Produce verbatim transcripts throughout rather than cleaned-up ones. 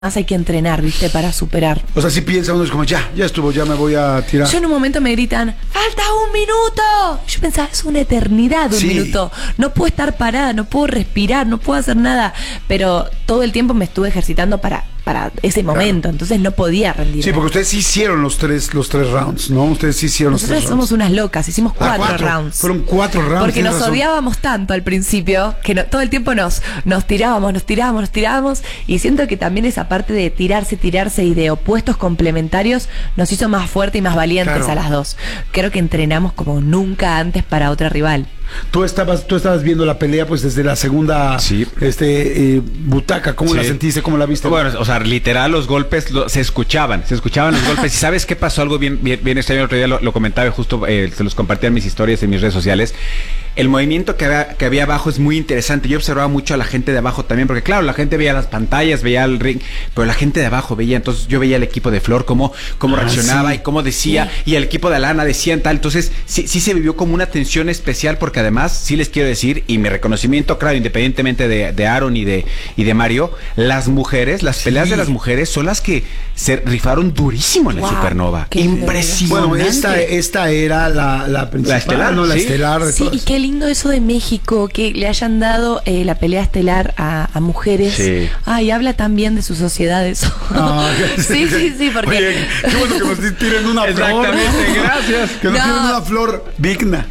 más hay que entrenar, ¿viste? Para superar. O sea, si piensa uno, es como, ya, ya estuvo, ya me voy a tirar. Yo en un momento me gritan, ¡falta un minuto! Yo pensaba, es una eternidad un Sí. minuto. No puedo estar parada, no puedo respirar, no puedo hacer nada. Pero todo el tiempo me estuve ejercitando para, para ese momento. Claro. Entonces no podía rendir. Sí, porque ustedes sí hicieron los tres, los tres rounds, ¿no? Ustedes sí hicieron los Nosotros tres somos rounds. unas locas, hicimos cuatro, Ah, cuatro. rounds. Fueron cuatro rounds. Porque nos razón. odiábamos tanto al principio, que no, todo el tiempo nos, nos tirábamos, nos tirábamos, nos tirábamos. Y siento que también esa parte de tirarse, tirarse y de opuestos complementarios nos hizo más fuertes y más valientes Claro. a las dos. Creo que entrenamos como nunca antes para otra rival. Tú estabas, tú estabas viendo la pelea pues desde la segunda Sí. este eh, butaca. ¿Cómo Sí. la sentiste? ¿Cómo la viste? Bueno, o sea, literal los golpes lo- se escuchaban, se escuchaban los golpes. ¿Y sabes qué pasó? Algo bien, bien, bien extraño. El otro día lo, lo comentaba y justo eh, se los compartía en mis historias, en mis redes sociales. El movimiento que había, que había abajo es muy interesante. Yo observaba mucho a la gente de abajo también, porque claro, la gente veía las pantallas, veía el ring, pero la gente de abajo veía, entonces yo veía el equipo de Flor, cómo, cómo Ah, reaccionaba sí. y cómo decía, y el equipo de Alana decían tal. Entonces sí, sí se vivió como una tensión especial, porque además, sí les quiero decir, y mi reconocimiento, claro, independientemente de, de Aaron y de, y de Mario, las mujeres, las Sí. peleas de las mujeres son las que se rifaron durísimo en la Wow, Supernova. qué Impresionante. Bueno, esta, esta era la, la principal, estelar, ¿no? La sí. estelar de Sí, todas. y qué lindo eso de México, que le hayan dado eh, la pelea estelar a, a mujeres. Sí. Ay, habla también de su sociedad eso. Ah, sí, sí, sí, porque... Oye, qué bueno que nos tiren una flor. Exactamente, gracias. Que nos No. tiren una flor digna.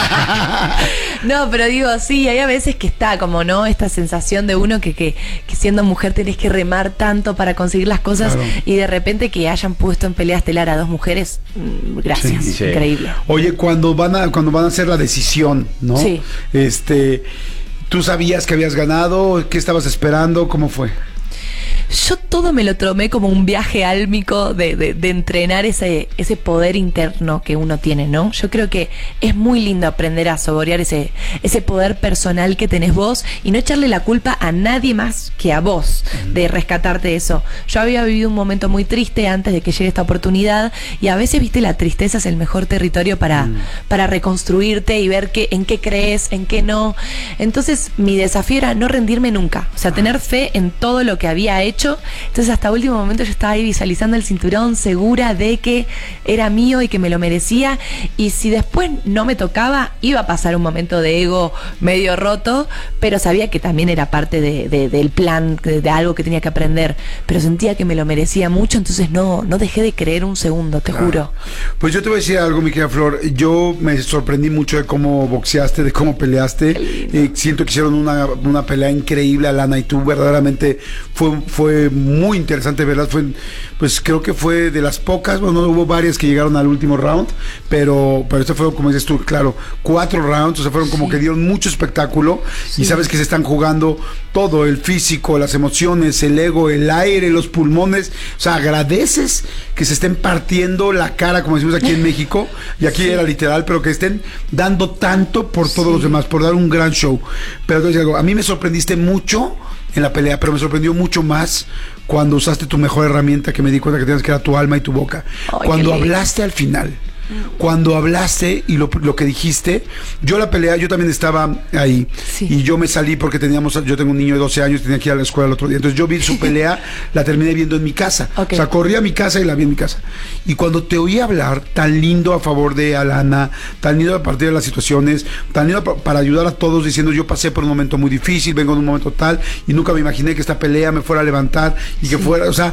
No, pero digo, sí, hay a veces que está como, ¿no? Esta sensación de uno que, que, que siendo mujer tenés que remar tanto para conseguir las cosas, Claro. y de repente que hayan puesto en pelea estelar a dos mujeres, mm, gracias, Sí, sí. increíble. Oye, cuando van a cuando van a hacer la decisión, ¿no? Sí. Este, ¿tú sabías que habías ganado? ¿Qué estabas esperando? ¿Cómo fue? Yo todo me lo tomé como un viaje álmico de, de, de entrenar ese, ese poder interno que uno tiene, ¿no? Yo creo que es muy lindo aprender a saborear ese, ese poder personal que tenés vos y no echarle la culpa a nadie más que a vos de rescatarte eso. Yo había vivido un momento muy triste antes de que llegue esta oportunidad, y a veces, viste, la tristeza es el mejor territorio para, mm. para reconstruirte y ver qué, en qué crees, en qué no. Entonces mi desafío era no rendirme nunca, o sea, tener fe en todo lo que había hecho. Entonces hasta último momento yo estaba ahí visualizando el cinturón, segura de que era mío y que me lo merecía, y si después no me tocaba, iba a pasar un momento de ego medio roto, pero sabía que también era parte de, de, del plan, de, de algo que tenía que aprender, pero sentía que me lo merecía mucho, entonces no, no dejé de creer un segundo, te Claro. juro. Pues yo te voy a decir algo, mi querida Flor. Yo me sorprendí mucho de cómo boxeaste, de cómo peleaste. Eh, siento que hicieron una, una pelea increíble, Alana y tú. Verdaderamente fue, fue muy interesante verlas. Fue, pues creo que fue de las pocas, bueno, hubo varias que llegaron al último round, pero, pero esto fue, como dices tú, claro, cuatro rounds, o sea, fueron como Sí. que dieron mucho espectáculo. Sí. Y sabes que se están jugando todo, el físico, las emociones, el ego, el aire, los pulmones. O sea, agradeces que se estén partiendo la cara, como decimos aquí en México, y aquí Sí. era literal, pero que estén dando tanto por todos Sí. los demás, por dar un gran show. Pero entonces algo, a mí me sorprendiste mucho en la pelea, pero me sorprendió mucho más cuando usaste tu mejor herramienta, que me di cuenta que tenías, que era tu alma y tu boca. Ay, Cuando qué lindo. hablaste al final, cuando hablaste y lo, lo que dijiste, yo la pelea, yo también estaba ahí, Sí. y yo me salí porque teníamos, yo tengo un niño de doce años, tenía que ir a la escuela el otro día, entonces yo vi su pelea, la terminé viendo en mi casa, Ok. o sea, corrí a mi casa y la vi en mi casa, y cuando te oí hablar tan lindo a favor de Alana, tan lindo a partir de las situaciones, tan lindo pa- para ayudar a todos, diciendo yo pasé por un momento muy difícil, vengo de un momento tal, y nunca me imaginé que esta pelea me fuera a levantar, y que fuera, o sea,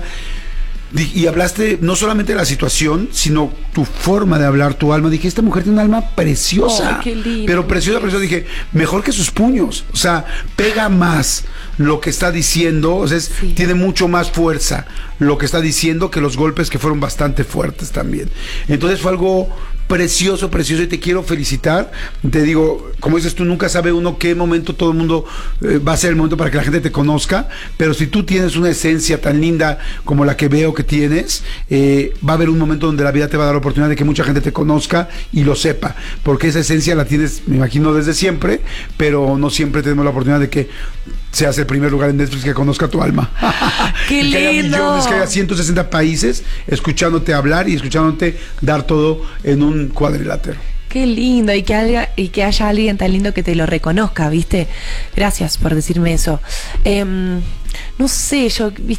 Di- y hablaste no solamente de la situación, sino tu forma de hablar, tu alma. Dije, esta mujer tiene un alma preciosa. Oh, qué lindo. Pero preciosa, preciosa. Dije, mejor que sus puños. O sea, pega más lo que está diciendo. O sea, es- Sí. tiene mucho más fuerza lo que está diciendo que los golpes, que fueron bastante fuertes también. Entonces fue algo precioso, precioso, y te quiero felicitar. Te digo, como dices tú, nunca sabe uno qué momento todo el mundo eh, va a ser el momento para que la gente te conozca, pero si tú tienes una esencia tan linda como la que veo que tienes, eh, va a haber un momento donde la vida te va a dar la oportunidad de que mucha gente te conozca y lo sepa, porque esa esencia la tienes, me imagino, desde siempre, pero no siempre tenemos la oportunidad de que seas el primer lugar en Netflix que conozca tu alma. ¡Qué Y que haya lindo! millones, que haya ciento sesenta países escuchándote hablar y escuchándote dar todo en un cuadrilátero. Qué lindo, y que, haya, y que haya alguien tan lindo que te lo reconozca, ¿viste? Gracias por decirme eso. Eh, no sé, yo, ¿viste?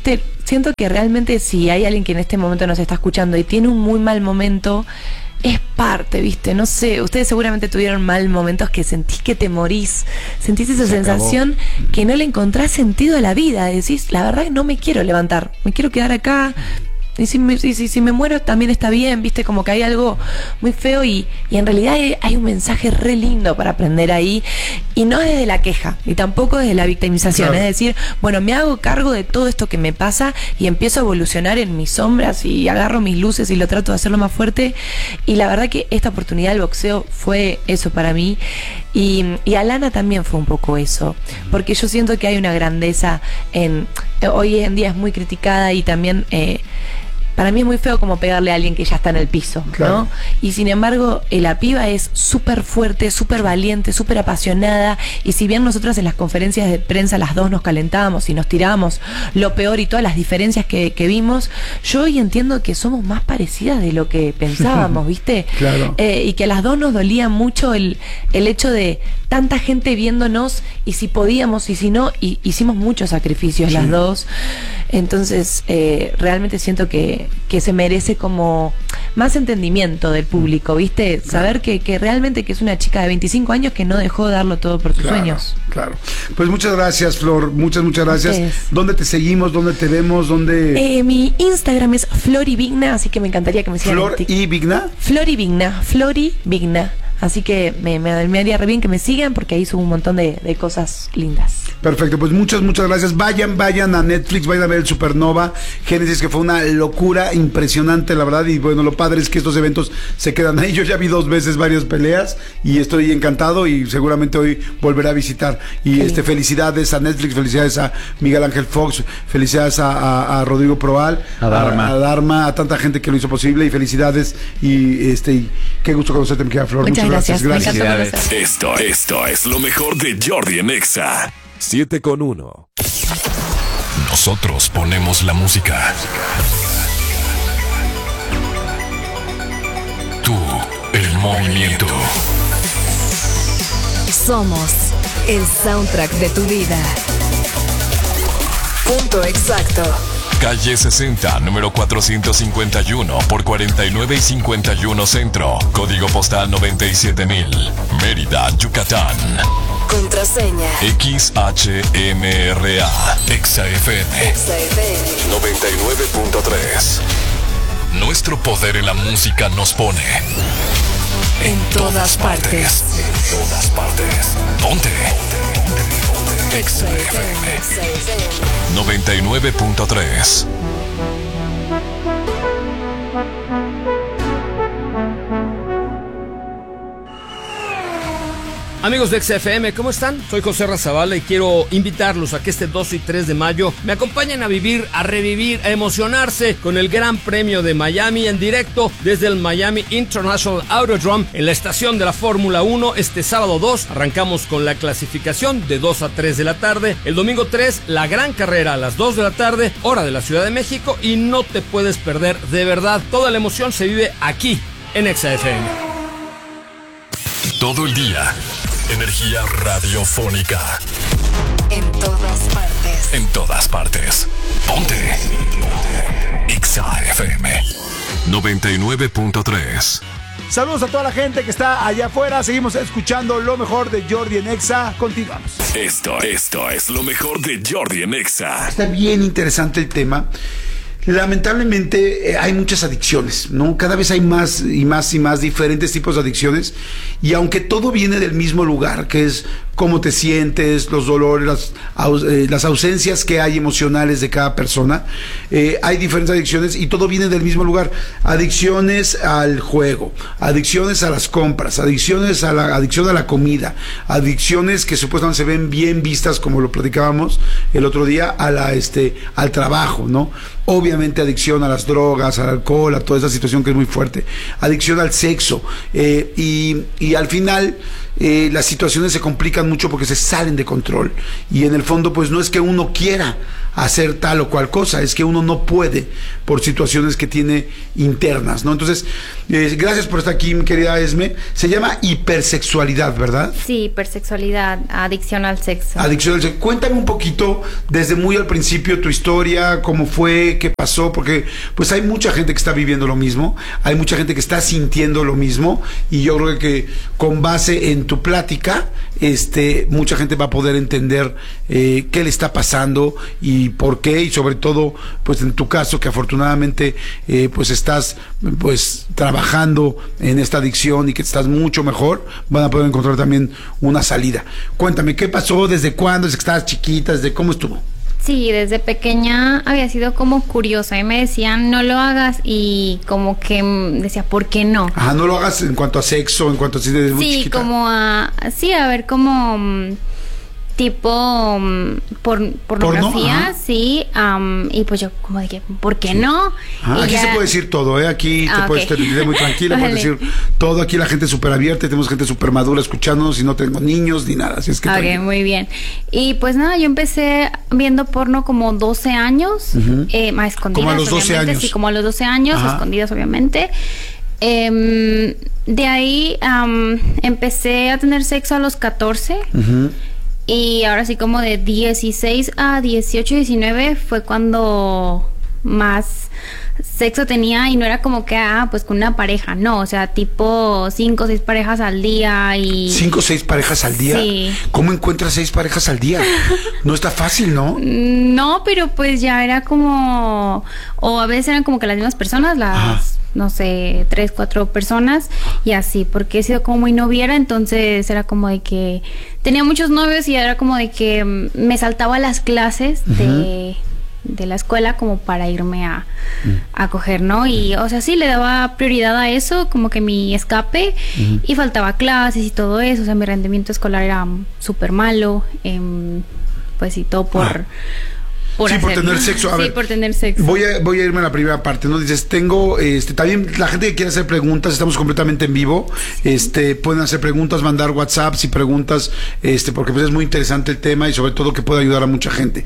siento que realmente si hay alguien que en este momento nos está escuchando y tiene un muy mal momento, es parte, ¿viste? No sé, ustedes seguramente tuvieron mal momentos que sentís que te morís, sentís esa Se sensación acabó. que no le encontrás sentido a la vida, decís, la verdad que no me quiero levantar, me quiero quedar acá. Y si me, y si, si me muero también está bien, viste, como que hay algo muy feo y, y en realidad hay, hay un mensaje re lindo para aprender ahí, y no desde la queja y tampoco desde la victimización, Claro. es decir, bueno, me hago cargo de todo esto que me pasa y empiezo a evolucionar en mis sombras y agarro mis luces y lo trato de hacerlo más fuerte, y la verdad que esta oportunidad del boxeo fue eso para mí, y, y Alana también fue un poco eso, porque yo siento que hay una grandeza en, hoy en día es muy criticada y también eh, para mí es muy feo como pegarle a alguien que ya está en el piso, Claro. ¿no? Y sin embargo, eh, la piba es súper fuerte, súper valiente, súper apasionada. Y si bien nosotras en las conferencias de prensa las dos nos calentábamos y nos tirábamos lo peor y todas las diferencias que, que vimos, yo hoy entiendo que somos más parecidas de lo que pensábamos, ¿viste? Claro. Eh, y que a las dos nos dolía mucho el, el hecho de tanta gente viéndonos y si podíamos y si no, y hicimos muchos sacrificios Sí. las dos. Entonces, eh, realmente siento que, que se merece como más entendimiento del público, ¿viste? Saber que, que realmente que es una chica de veinticinco años que no dejó de darlo todo por sus Claro, sueños. claro. Pues muchas gracias, Flor. Muchas, muchas gracias. Ustedes. ¿Dónde te seguimos? ¿Dónde te vemos? ¿Dónde? Eh, mi Instagram es Florivigna, así que me encantaría que me sigan. Flor en Tik- y Vigna. Florivigna, Florivigna. Así que me, me, me haría re bien que me sigan porque ahí subo un montón de, de cosas lindas. Perfecto, pues muchas, muchas gracias. Vayan, vayan a Netflix, vayan a ver el Supernova Génesis, que fue una locura impresionante, la verdad. Y bueno, lo padre es que estos eventos se quedan ahí. Yo ya vi dos veces varias peleas y estoy encantado y seguramente hoy volveré a visitar. Y Qué este lindo. felicidades a Netflix, felicidades a Miguel Ángel Fox, felicidades a, a- a Rodrigo Proal, A Dharma. a, a Dharma, a tanta gente que lo hizo posible, y felicidades. Y este y qué gusto conocerte, mi querida Flor. Muchas gracias. Me encantó Felicidades. conocer. Esto, esto es lo mejor de Jordi en Exa. siete con uno. Nosotros ponemos la música. Tú, el movimiento. Somos el soundtrack de tu vida. Punto exacto. Calle sesenta, número cuatrocientos cincuenta y uno por cuarenta y nueve y cincuenta y uno Centro. Código postal noventa y siete mil. Mérida, Yucatán. Contraseña. X H M R A. Exa F M. Exa F M. noventa y nueve punto tres. Nuestro poder en la música nos pone En todas partes. En todas partes. Ponte. Exa F M Exa F M. noventa y nueve punto tres. Amigos de X F M, ¿cómo están? Soy José Razabala y quiero invitarlos a que este dos y tres de mayo me acompañen a vivir, a revivir, a emocionarse con el Gran Premio de Miami en directo desde el Miami International Autodrome en la estación de la Fórmula uno. Este sábado dos arrancamos con la clasificación de dos a tres de la tarde. El domingo tres, la gran carrera a las dos de la tarde, hora de la Ciudad de México, y no te puedes perder, de verdad. Toda la emoción se vive aquí en X F M. Todo el día. Energía radiofónica. En todas partes. En todas partes. Ponte. Exa F M noventa y nueve punto tres. Saludos a toda la gente que está allá afuera. Seguimos escuchando lo mejor de Jordi en Exa. Continuamos. Esto, esto es lo mejor de Jordi en Exa. Está bien interesante el tema. Lamentablemente eh, hay muchas adicciones, ¿no? Cada vez hay más y más y más diferentes tipos de adicciones, y aunque todo viene del mismo lugar, que es cómo te sientes, los dolores, las, aus- eh, las ausencias que hay emocionales de cada persona, eh, hay diferentes adicciones y todo viene del mismo lugar. Adicciones al juego, adicciones a las compras, adicciones a la adicción a la comida, adicciones que supuestamente se ven bien vistas, como lo platicábamos el otro día, a la este al trabajo, ¿no? Obviamente adicción a las drogas, al alcohol, a toda esa situación que es muy fuerte, adicción al sexo, eh, y, y al final eh, las situaciones se complican mucho porque se salen de control. Y en el fondo, pues no es que uno quiera hacer tal o cual cosa, es que uno no puede por situaciones que tiene internas, ¿no? Entonces, eh, gracias por estar aquí, mi querida Esme. Se llama hipersexualidad, ¿verdad? Sí, hipersexualidad, adicción al sexo. Adicción al sexo. Cuéntame un poquito, desde muy al principio, tu historia, cómo fue, qué pasó, porque pues hay mucha gente que está viviendo lo mismo, hay mucha gente que está sintiendo lo mismo, y yo creo que con base en tu plática, este, mucha gente va a poder entender eh, qué le está pasando y por qué, y sobre todo, pues en tu caso, que afortunadamente eh, pues estás pues trabajando en esta adicción y que estás mucho mejor, van a poder encontrar también una salida. Cuéntame, ¿qué pasó? ¿Desde cuándo? ¿Desde que estabas chiquita? ¿Desde cómo estuvo? Sí, desde pequeña había sido como curiosa y me decían no lo hagas y como que mm, decía, ¿por qué no? Ajá, no lo hagas en cuanto a sexo, en cuanto a... Desde muy Sí, chiquita. como a... Sí, a ver, como... mm, tipo mm, por, pornografía, Ajá. sí, um, y pues yo como de que, ¿por qué no? Ah, Y aquí ya- se puede decir todo, ¿eh? Aquí Ah, te puedes ok. tener muy tranquila, puedes Vale. decir todo. Aquí la gente es súper abierta, y tenemos gente súper madura escuchándonos y no tengo niños ni nada, así es que Ok, tranquila. muy bien. Y pues nada, yo empecé viendo porno como doce años, Ujú. eh, a escondidas, Como a los doce obviamente, años. sí, como a los doce años, Ajá. a escondidas, obviamente. Em, de ahí am, empecé a tener sexo a los catorce. Ujú. Y ahora sí, como de dieciséis a dieciocho, diecinueve fue cuando más sexo tenía, y no era como que, ah, pues con una pareja, no, o sea, tipo cinco o seis parejas al día y... ¿Cinco o seis parejas al día? Sí. ¿Cómo encuentras seis parejas al día? No está fácil, ¿no? No, pero pues ya era como... O a veces eran como que las mismas personas, las... Ajá. no sé, tres, cuatro personas y así, porque he sido como muy noviera, entonces era como de que tenía muchos novios y era como de que mm, me saltaba las clases de, de la escuela como para irme a, a coger, ¿no? Y, o sea, sí, le daba prioridad a eso, como que mi escape, y faltaba clases y todo eso, o sea, mi rendimiento escolar era mm, súper malo, em, pues y todo por... Ah. Por Sí, por hacer, tener ¿no? sexo. A sí, ver, por tener sexo. Voy a, voy a irme a la primera parte, ¿no? Dices, tengo, este, también la gente que quiere hacer preguntas, estamos completamente en vivo, este, pueden hacer preguntas, mandar WhatsApps y preguntas, este, porque pues es muy interesante el tema y sobre todo que puede ayudar a mucha gente.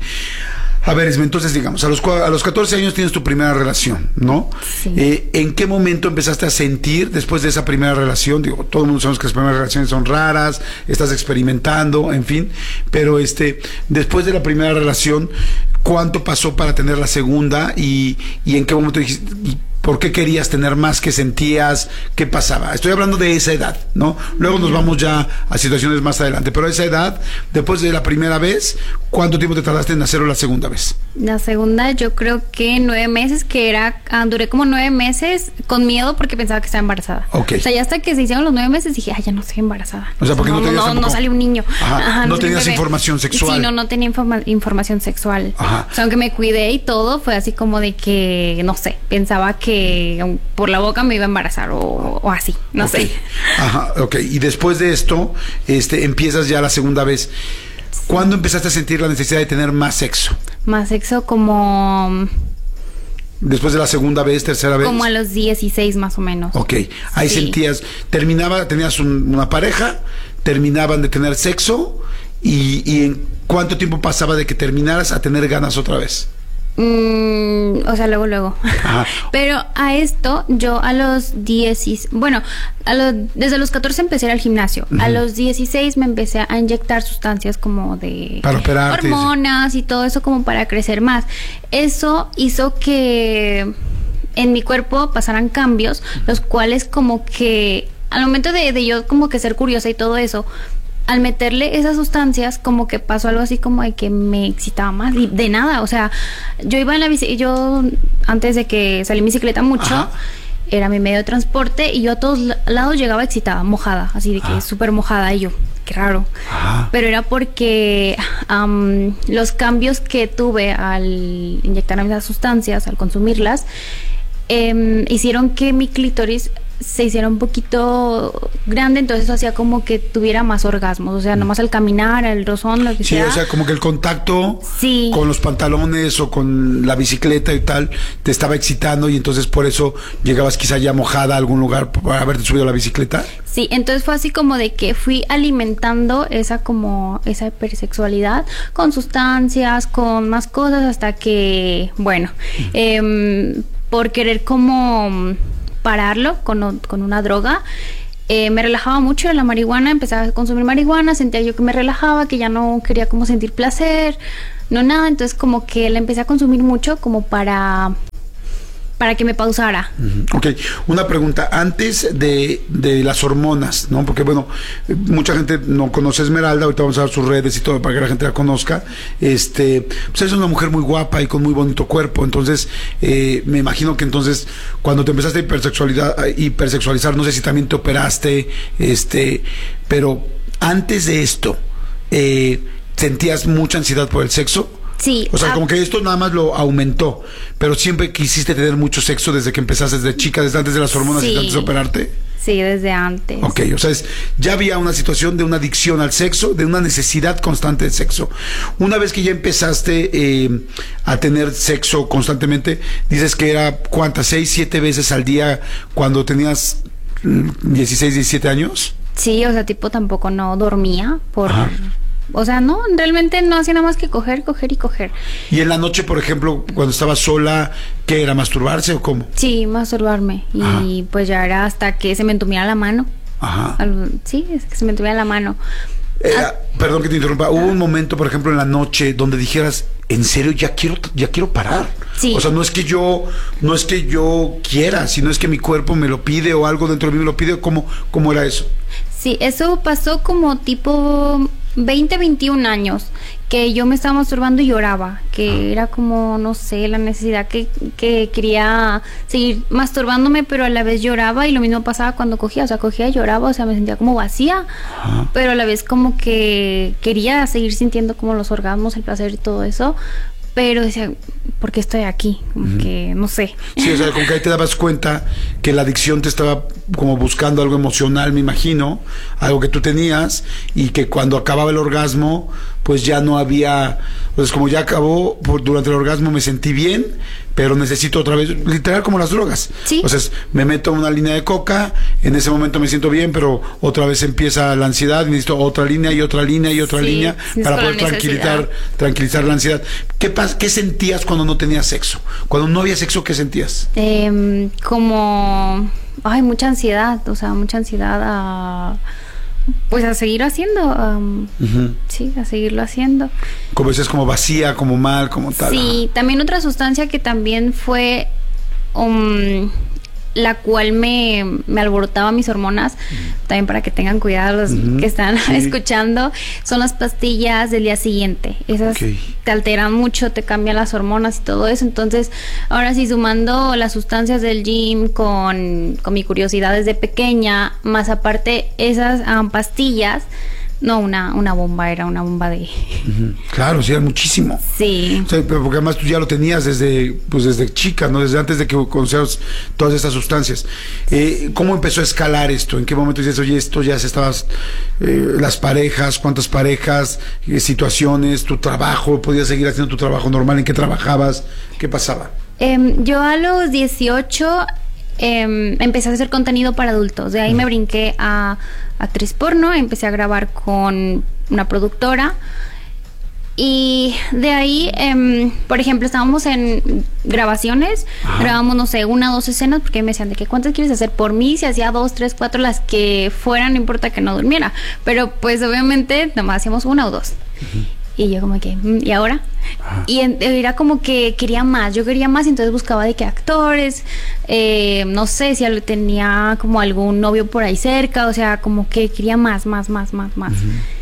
A ver, Esme, entonces digamos, a los, cua- a los catorce años tienes tu primera relación, ¿no? Sí. Eh, ¿En qué momento empezaste a sentir después de esa primera relación? Digo, todo el mundo sabemos que las primeras relaciones son raras, estás experimentando, en fin, pero este, después de la primera relación, ¿cuánto pasó para tener la segunda y, y en qué momento dijiste, y por qué querías tener más, qué sentías, qué pasaba? Estoy hablando de esa edad, ¿no? Luego nos vamos ya a situaciones más adelante, pero a esa edad, después de la primera vez, ¿cuánto tiempo te tardaste en hacerlo la segunda vez? La segunda, yo creo que nueve meses, que era, ah, duré como nueve meses con miedo porque pensaba que estaba embarazada. Ok. O sea, ya hasta que se hicieron los nueve meses dije, ay, ya no estoy embarazada. O sea, porque no no, tenías no, no tampoco- salió un niño. Ajá, no salió un tenías bebé. información sexual. Sí, no, no tenía informa- información sexual. Ajá. O sea, aunque me cuidé y todo, fue así como de que, no sé, pensaba que um, por la boca me iba a embarazar o, o así, no Ok. sé. Ajá, ok. Y después de esto, este, empiezas ya la segunda vez. ¿Cuándo empezaste a sentir la necesidad de tener más sexo? Más sexo como, Después de la segunda vez, tercera vez. como a los dieciséis más o menos. Ok, ahí Sí. sentías, terminaba, tenías un- una pareja, terminaban de tener sexo y, y en cuánto tiempo pasaba de que terminaras a tener ganas otra vez. Mm, o sea, luego, luego. Ajá. Pero a esto, yo a los diez, bueno, a los, desde los catorce empecé a ir al gimnasio. A los dieciséis me empecé a inyectar sustancias como de Para operarte, hormonas y todo eso como para crecer más. Eso hizo que en mi cuerpo pasaran cambios, los cuales como que al momento de, de yo como que ser curiosa y todo eso, al meterle esas sustancias, como que pasó algo así como de que me excitaba más. Y de nada, o sea, yo iba en la bici, yo antes de que salí en bicicleta mucho, Ajá. era mi medio de transporte y yo a todos la- lados llegaba excitada, mojada, así de que Ajá. súper mojada. Y yo, qué raro. Ajá. Pero era porque am, los cambios que tuve al inyectarme esas sustancias, al consumirlas, em, hicieron que mi clítoris se hiciera un poquito grande, entonces eso hacía como que tuviera más orgasmos, o sea, nomás al caminar, el rozón, lo que Sí, sea. o sea, como que el contacto Sí. con los pantalones o con la bicicleta y tal te estaba excitando y entonces por eso llegabas quizá ya mojada a algún lugar para haberte subido a la bicicleta. Sí, entonces fue así como de que fui alimentando esa como esa hipersexualidad con sustancias, con más cosas, hasta que, bueno, eh, por querer como pararlo con, o- con una droga, eh, me relajaba mucho la marihuana, empecé a consumir marihuana, sentía yo que me relajaba, que ya no quería como sentir placer, no nada, entonces como que la empecé a consumir mucho como para para que me pausara. Ujú. Ok, una pregunta, antes de, de las hormonas, ¿no? Porque bueno, eh, mucha gente no conoce a Esmeralda, ahorita vamos a dar sus redes y todo para que la gente la conozca. Este, pues es una mujer muy guapa y con muy bonito cuerpo, entonces eh, me imagino que entonces cuando te empezaste a hipersexualidad, a hipersexualizar, no sé si también te operaste, este, pero antes de esto, eh, ¿sentías mucha ansiedad por el sexo? Sí. O sea, ah, como que esto nada más lo aumentó, pero siempre quisiste tener mucho sexo desde que empezaste, desde chica, desde antes de las hormonas y Sí. antes de operarte. Sí, desde antes. Ok, o sea, es- ya había una situación de una adicción al sexo, de una necesidad constante de sexo. Una vez que ya empezaste eh, a tener sexo constantemente, dices que era, ¿cuántas? ¿Seis, siete veces al día cuando tenías mm, dieciséis, diecisiete años? Sí, o sea, tipo tampoco no dormía por... Ajá. O sea, no, realmente no hacía nada más que coger, coger y coger. Y en la noche, por ejemplo, cuando estabas sola, ¿qué era? ¿Masturbarse o cómo? Sí, masturbarme. Y Ajá. pues ya era hasta que se me entumiera la mano. Ajá. Al- Sí, es que se me entumiera la mano. Eh, Ah. Perdón que te interrumpa. Hubo un momento, por ejemplo, en la noche donde dijeras, en serio, ya quiero, ya quiero parar. Sí. O sea, no es que yo, no es que yo quiera, sino es que mi cuerpo me lo pide o algo dentro de mí me lo pide. ¿Cómo, cómo era eso? Sí, eso pasó como tipo veinte, veintiún años, que yo me estaba masturbando y lloraba, que era como, no sé, la necesidad que, que quería seguir masturbándome, pero a la vez lloraba, y lo mismo pasaba cuando cogía, o sea, cogía y lloraba, o sea, me sentía como vacía, Ajá. pero a la vez como que quería seguir sintiendo como los orgasmos, el placer y todo eso, pero decía, ¿por qué estoy aquí? Como que, no sé. Sí, o sea, como que ahí te dabas cuenta que la adicción te estaba como buscando algo emocional, me imagino, algo que tú tenías, y que cuando acababa el orgasmo, pues ya no había, pues como ya acabó, por, durante el orgasmo me sentí bien, pero necesito otra vez, literal como las drogas. Sí. O sea, es, me meto una línea de coca, en ese momento me siento bien, pero otra vez empieza la ansiedad, y necesito otra línea y otra línea y otra Sí, línea es para con la poder tranquilizar, necesidad. tranquilizar la ansiedad. ¿Qué, pas- ¿Qué sentías cuando no tenías sexo? Cuando no había sexo, ¿qué sentías? Em, como, ay, mucha ansiedad, o sea, mucha ansiedad a, pues a seguir haciendo, am, Ujú. sí, a seguirlo haciendo. Como dices, como vacía, como mal, como tal. Sí, también otra sustancia que también fue, um, la cual me, me alborotaba mis hormonas, también para que tengan cuidado los Ujú, que están sí. escuchando, son las pastillas del día siguiente. Esas Ok. te alteran mucho, te cambian las hormonas y todo eso. Entonces, ahora sí, sumando las sustancias del gym con, con mi curiosidad desde pequeña, más aparte esas ah, pastillas, no una, una bomba, era una bomba de... Ujú. Claro, sí, era muchísimo. Sí. O sea, pero porque además tú ya lo tenías desde, pues desde chica, ¿no? Desde antes de que conocieras todas estas sustancias. Eh, ¿Cómo empezó a escalar esto? ¿En qué momento dices, oye, esto ya se estabas, eh, las parejas, cuántas parejas, eh, situaciones, tu trabajo, podías seguir haciendo tu trabajo normal, ¿en qué trabajabas? ¿Qué pasaba? Em, yo a los dieciocho em, empecé a hacer contenido para adultos. De ahí me brinqué a actriz porno, empecé a grabar con una productora. Y de ahí, em, por ejemplo, estábamos en grabaciones, Ajá. grabamos, no sé, una o dos escenas, porque me decían de que cuántas quieres hacer por mí, si hacía dos, tres, cuatro, las que fueran, no importa que no durmiera. Pero pues obviamente nomás hacíamos una o dos. Y yo como que, mm, ¿y ahora? Ajá. Y en- era como que quería más, yo quería más, entonces buscaba de qué actores, eh, no sé si al- tenía como algún novio por ahí cerca, o sea, como que quería más, más, más, más, más.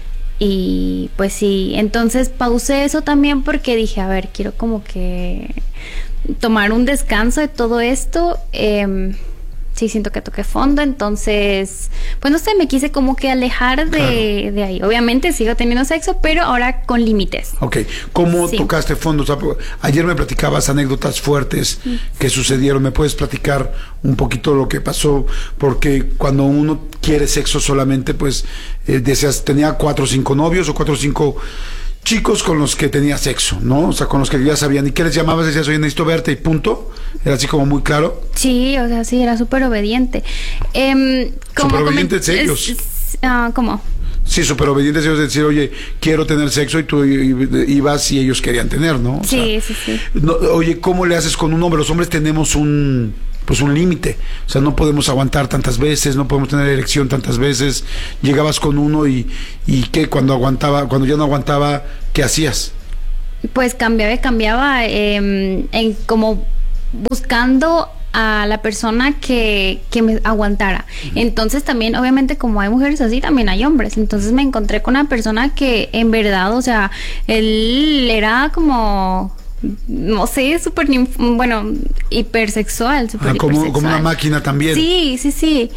Y pues sí, entonces pausé eso también porque dije, a ver, quiero como que tomar un descanso de todo esto. em, sí siento que toqué fondo, entonces, pues no sé, me quise como que alejar de, claro. de ahí. Obviamente sigo teniendo sexo, pero ahora con límites. Ok, ¿cómo sí. tocaste fondo? O sea, ayer me platicabas anécdotas fuertes mm. que sucedieron. ¿Me puedes platicar un poquito lo que pasó? Porque cuando uno quiere sexo solamente, pues, eh, decías, tenía cuatro o cinco novios o cuatro o cinco chicos con los que tenía sexo, ¿no? O sea, con los que ya sabían. ¿Y qué les llamabas? Decías, oye, necesito verte y punto. ¿Era así como muy claro? Sí, o sea, sí, era súper obediente. Eh, ¿Súper obedientes ellos? Uh, ¿Cómo? Sí, súper obedientes ellos de decir, oye, quiero tener sexo, y tú ibas y ellos querían tener, ¿no? O sí, sea, sí, sí. No, oye, ¿cómo le haces con un hombre? Los hombres tenemos un... pues un límite, o sea, no podemos aguantar tantas veces, no podemos tener erección tantas veces. Llegabas con uno y, y ¿qué? Cuando aguantaba, cuando ya no aguantaba, ¿qué hacías? Pues cambiaba y cambiaba, eh, en como buscando a la persona que, que me aguantara. Uh-huh. Entonces también, obviamente, como hay mujeres así, también hay hombres. Entonces me encontré con una persona que en verdad, o sea, él era como... no sé, súper, bueno, hipersexual, súper ah, como, hipersexual. Como una máquina también. Sí, sí, sí.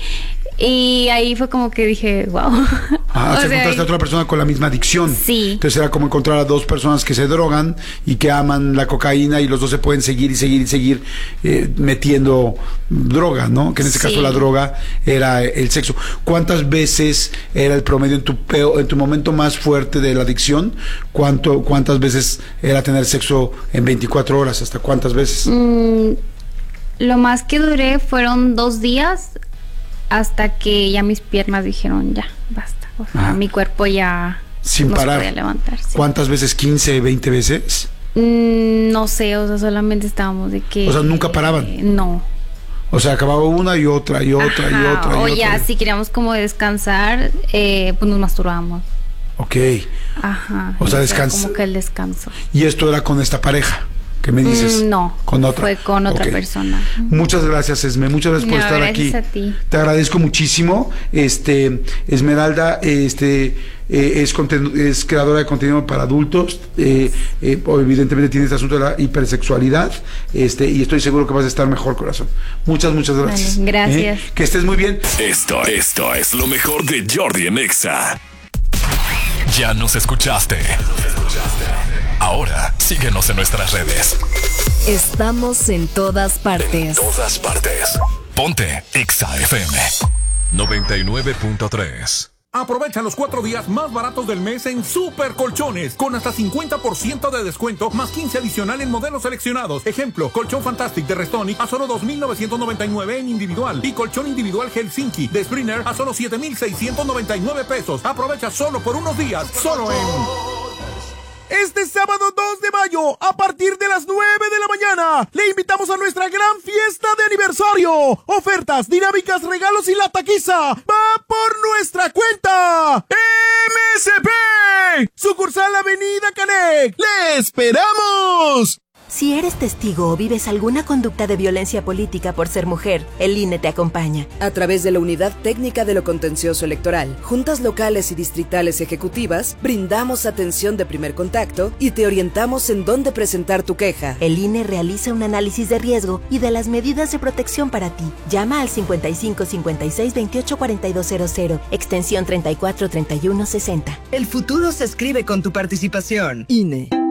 Y ahí fue como que dije, wow. Ah, o se sea, encontraste a otra persona con la misma adicción. Sí. Entonces era como encontrar a dos personas que se drogan y que aman la cocaína, y los dos se pueden seguir y seguir y seguir eh, metiendo droga, ¿no? Que en este sí. caso la droga era el sexo. ¿Cuántas veces era el promedio en tu peo, en tu momento más fuerte de la adicción? ¿Cuánto, cuántas veces era tener sexo en veinticuatro horas? ¿Hasta cuántas veces? Mm, lo más que duré fueron dos días, hasta que ya mis piernas dijeron, ya, basta. O sea, mi cuerpo ya Sin no parar. se podía levantar. Sí. ¿Cuántas veces? ¿quince, veinte veces? Mm, no sé, o sea, solamente estábamos de que... O sea, ¿nunca paraban? Eh, no. O sea, acababa una y otra y otra Ajá, y otra. O y ya, otra. si queríamos como descansar, eh, pues nos masturbábamos. Ok. Ajá. O sea, descansa. Como que el descanso. ¿Y esto era con esta pareja? ¿Qué me dices? Mm, no, con otra. Fue con otra okay. persona. Muchas gracias, Esme, muchas gracias por no, estar gracias aquí. A ti. Te agradezco muchísimo. Este, Esmeralda, este, eh, es, conten- es creadora de contenido para adultos. Eh, eh, evidentemente tiene este asunto de la hipersexualidad. Este, y estoy seguro que vas a estar mejor, corazón. Muchas, muchas gracias. Vale, gracias. ¿Eh? Que estés muy bien. Esto, esto es lo mejor de Jordi en Exa. Ya nos escuchaste. Ahora, síguenos en nuestras redes. Estamos en todas partes. En todas partes. Ponte Exa F M noventa y nueve punto tres. Aprovecha los cuatro días más baratos del mes en Super Colchones, con hasta cincuenta por ciento de descuento, más quince adicional en modelos seleccionados. Ejemplo, colchón Fantastic de Restonic a solo dos mil novecientos noventa y nueve en individual, y colchón individual Helsinki de Springer a solo siete mil seiscientos noventa y nueve pesos. Aprovecha solo por unos días, solo en... Este sábado dos de mayo, a partir de las nueve de la mañana, le invitamos a nuestra gran fiesta de aniversario. Ofertas, dinámicas, regalos y la taquiza va por nuestra cuenta. M S P, sucursal Avenida Canec. ¡Le esperamos! Si eres testigo o vives alguna conducta de violencia política por ser mujer, el I N E te acompaña. A través de la Unidad Técnica de lo Contencioso Electoral, juntas locales y distritales ejecutivas, brindamos atención de primer contacto y te orientamos en dónde presentar tu queja. El I N E realiza un análisis de riesgo y de las medidas de protección para ti. Llama al cincuenta y cinco cincuenta y seis veintiocho cuarenta y dos cero cero, extensión treinta y cuatro treinta y uno sesenta. El futuro se escribe con tu participación. I N E.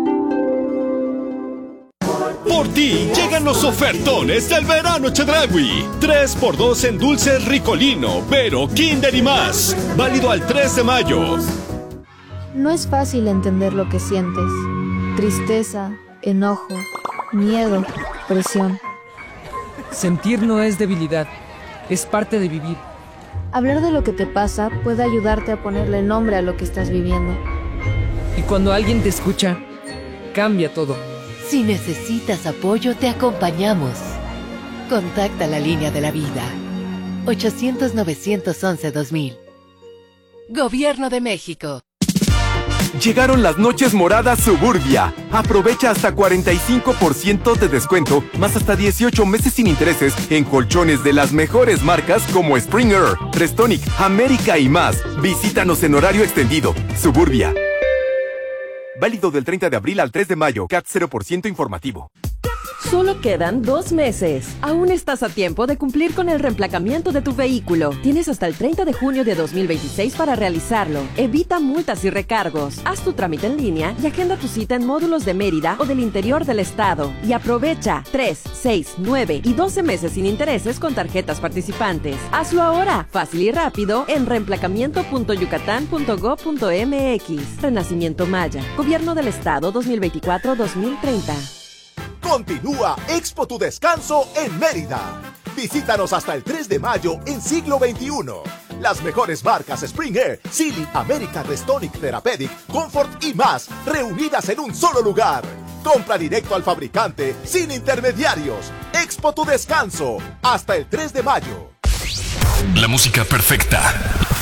Por ti llegan los ofertones del verano Chedraui. tres por dos en dulces Ricolino, Vero, Kinder y más. Válido al tres de mayo. No es fácil entender lo que sientes. Tristeza, enojo, miedo, presión. Sentir no es debilidad, es parte de vivir. Hablar de lo que te pasa puede ayudarte a ponerle nombre a lo que estás viviendo. Y cuando alguien te escucha, cambia todo. Si necesitas apoyo, te acompañamos. Contacta la línea de la vida. ochocientos, novecientos once, dos mil. Gobierno de México. Llegaron las noches moradas Suburbia. Aprovecha hasta cuarenta y cinco por ciento de descuento, más hasta dieciocho meses sin intereses en colchones de las mejores marcas como Springer, Restonic, América y más. Visítanos en horario extendido. Suburbia. Válido del treinta de abril al tres de mayo. C A T cero por ciento informativo. Solo quedan dos meses. Aún estás a tiempo de cumplir con el reemplacamiento de tu vehículo. Tienes hasta el treinta de junio de dos mil veintiséis para realizarlo. Evita multas y recargos. Haz tu trámite en línea y agenda tu cita en módulos de Mérida o del interior del estado. Y aprovecha tres, seis, nueve y doce meses sin intereses con tarjetas participantes. Hazlo ahora, fácil y rápido, en reemplacamiento punto yucatán punto gob punto eme equis. Renacimiento Maya. Gobierno del Estado dos mil veinticuatro a dos mil treinta. Continúa Expo Tu Descanso en Mérida. Visítanos hasta el tres de mayo en Siglo veintiuno. Las mejores marcas Spring Air, Silly, American Restonic, Therapeutic, Comfort y más, reunidas en un solo lugar. Compra directo al fabricante, sin intermediarios. Expo Tu Descanso, hasta el tres de mayo. La música perfecta.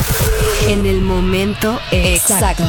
En el momento exacto.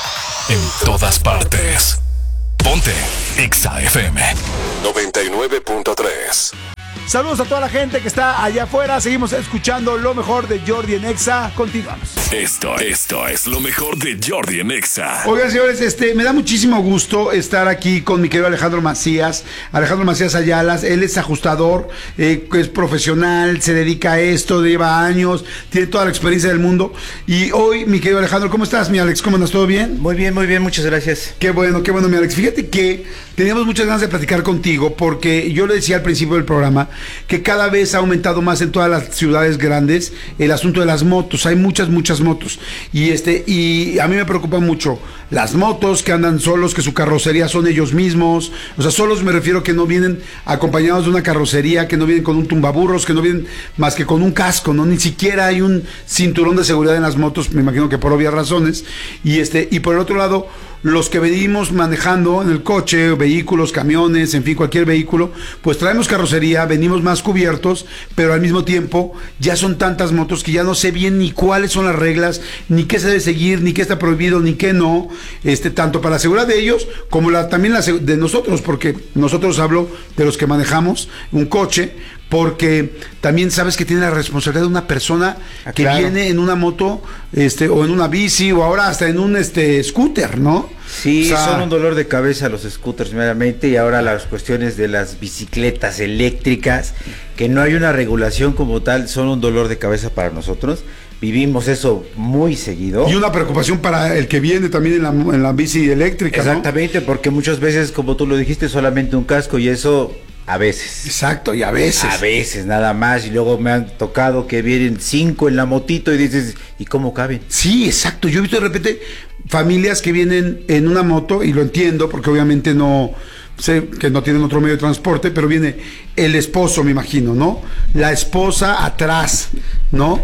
En todas partes. Ponte Exa F M noventa y nueve punto tres. Saludos a toda la gente que está allá afuera. Seguimos escuchando lo mejor de Jordi en Exa. Continuamos. Esto, esto es lo mejor de Jordi en Exa. Oigan, señores, este, me da muchísimo gusto estar aquí con mi querido Alejandro Macías. Alejandro Macías Ayala, él es ajustador, eh, es profesional, se dedica a esto, lleva años, tiene toda la experiencia del mundo. Y hoy, mi querido Alejandro, ¿cómo estás, mi Alex? ¿Cómo andas? ¿Todo bien? Muy bien, muy bien, muchas gracias. Qué bueno, qué bueno, mi Alex. Fíjate que teníamos muchas ganas de platicar contigo porque yo le decía al principio del programa que cada vez ha aumentado más en todas las ciudades grandes el asunto de las motos. Hay muchas, muchas motos. Y este, y a mí me preocupa mucho las motos que andan solos, que su carrocería son ellos mismos. O sea, solos me refiero que no vienen acompañados de una carrocería, que no vienen con un tumbaburros, que no vienen más que con un casco, ¿no? Ni siquiera hay un cinturón de seguridad en las motos, me imagino que por obvias razones. Y este, y por el otro lado, los que venimos manejando en el coche, vehículos, camiones, en fin, cualquier vehículo, pues traemos carrocería, venimos más cubiertos, pero al mismo tiempo ya son tantas motos que ya no sé bien ni cuáles son las reglas, ni qué se debe seguir, ni qué está prohibido, ni qué no, este, tanto para la seguridad de ellos como la, también la de nosotros, porque nosotros hablo de los que manejamos un coche, porque también sabes que tiene la responsabilidad de una persona ah, que claro. viene en una moto, este, o en una bici, o ahora hasta en un este scooter, ¿no? Sí, o sea, son un dolor de cabeza los scooters meramente, y ahora las cuestiones de las bicicletas eléctricas, que no hay una regulación como tal, son un dolor de cabeza para nosotros. Vivimos eso muy seguido. Y una preocupación para el que viene también en la, en la bici eléctrica, exactamente, ¿no? Porque muchas veces, como tú lo dijiste, solamente un casco, y eso a veces. Exacto, y a veces. A veces, nada más, y luego me han tocado que vienen cinco en la motito y dices, ¿y cómo caben? Sí, exacto, yo he visto de repente familias que vienen en una moto, y lo entiendo, porque obviamente no sé que no tienen otro medio de transporte, pero viene el esposo, me imagino, ¿no? La esposa atrás, ¿no?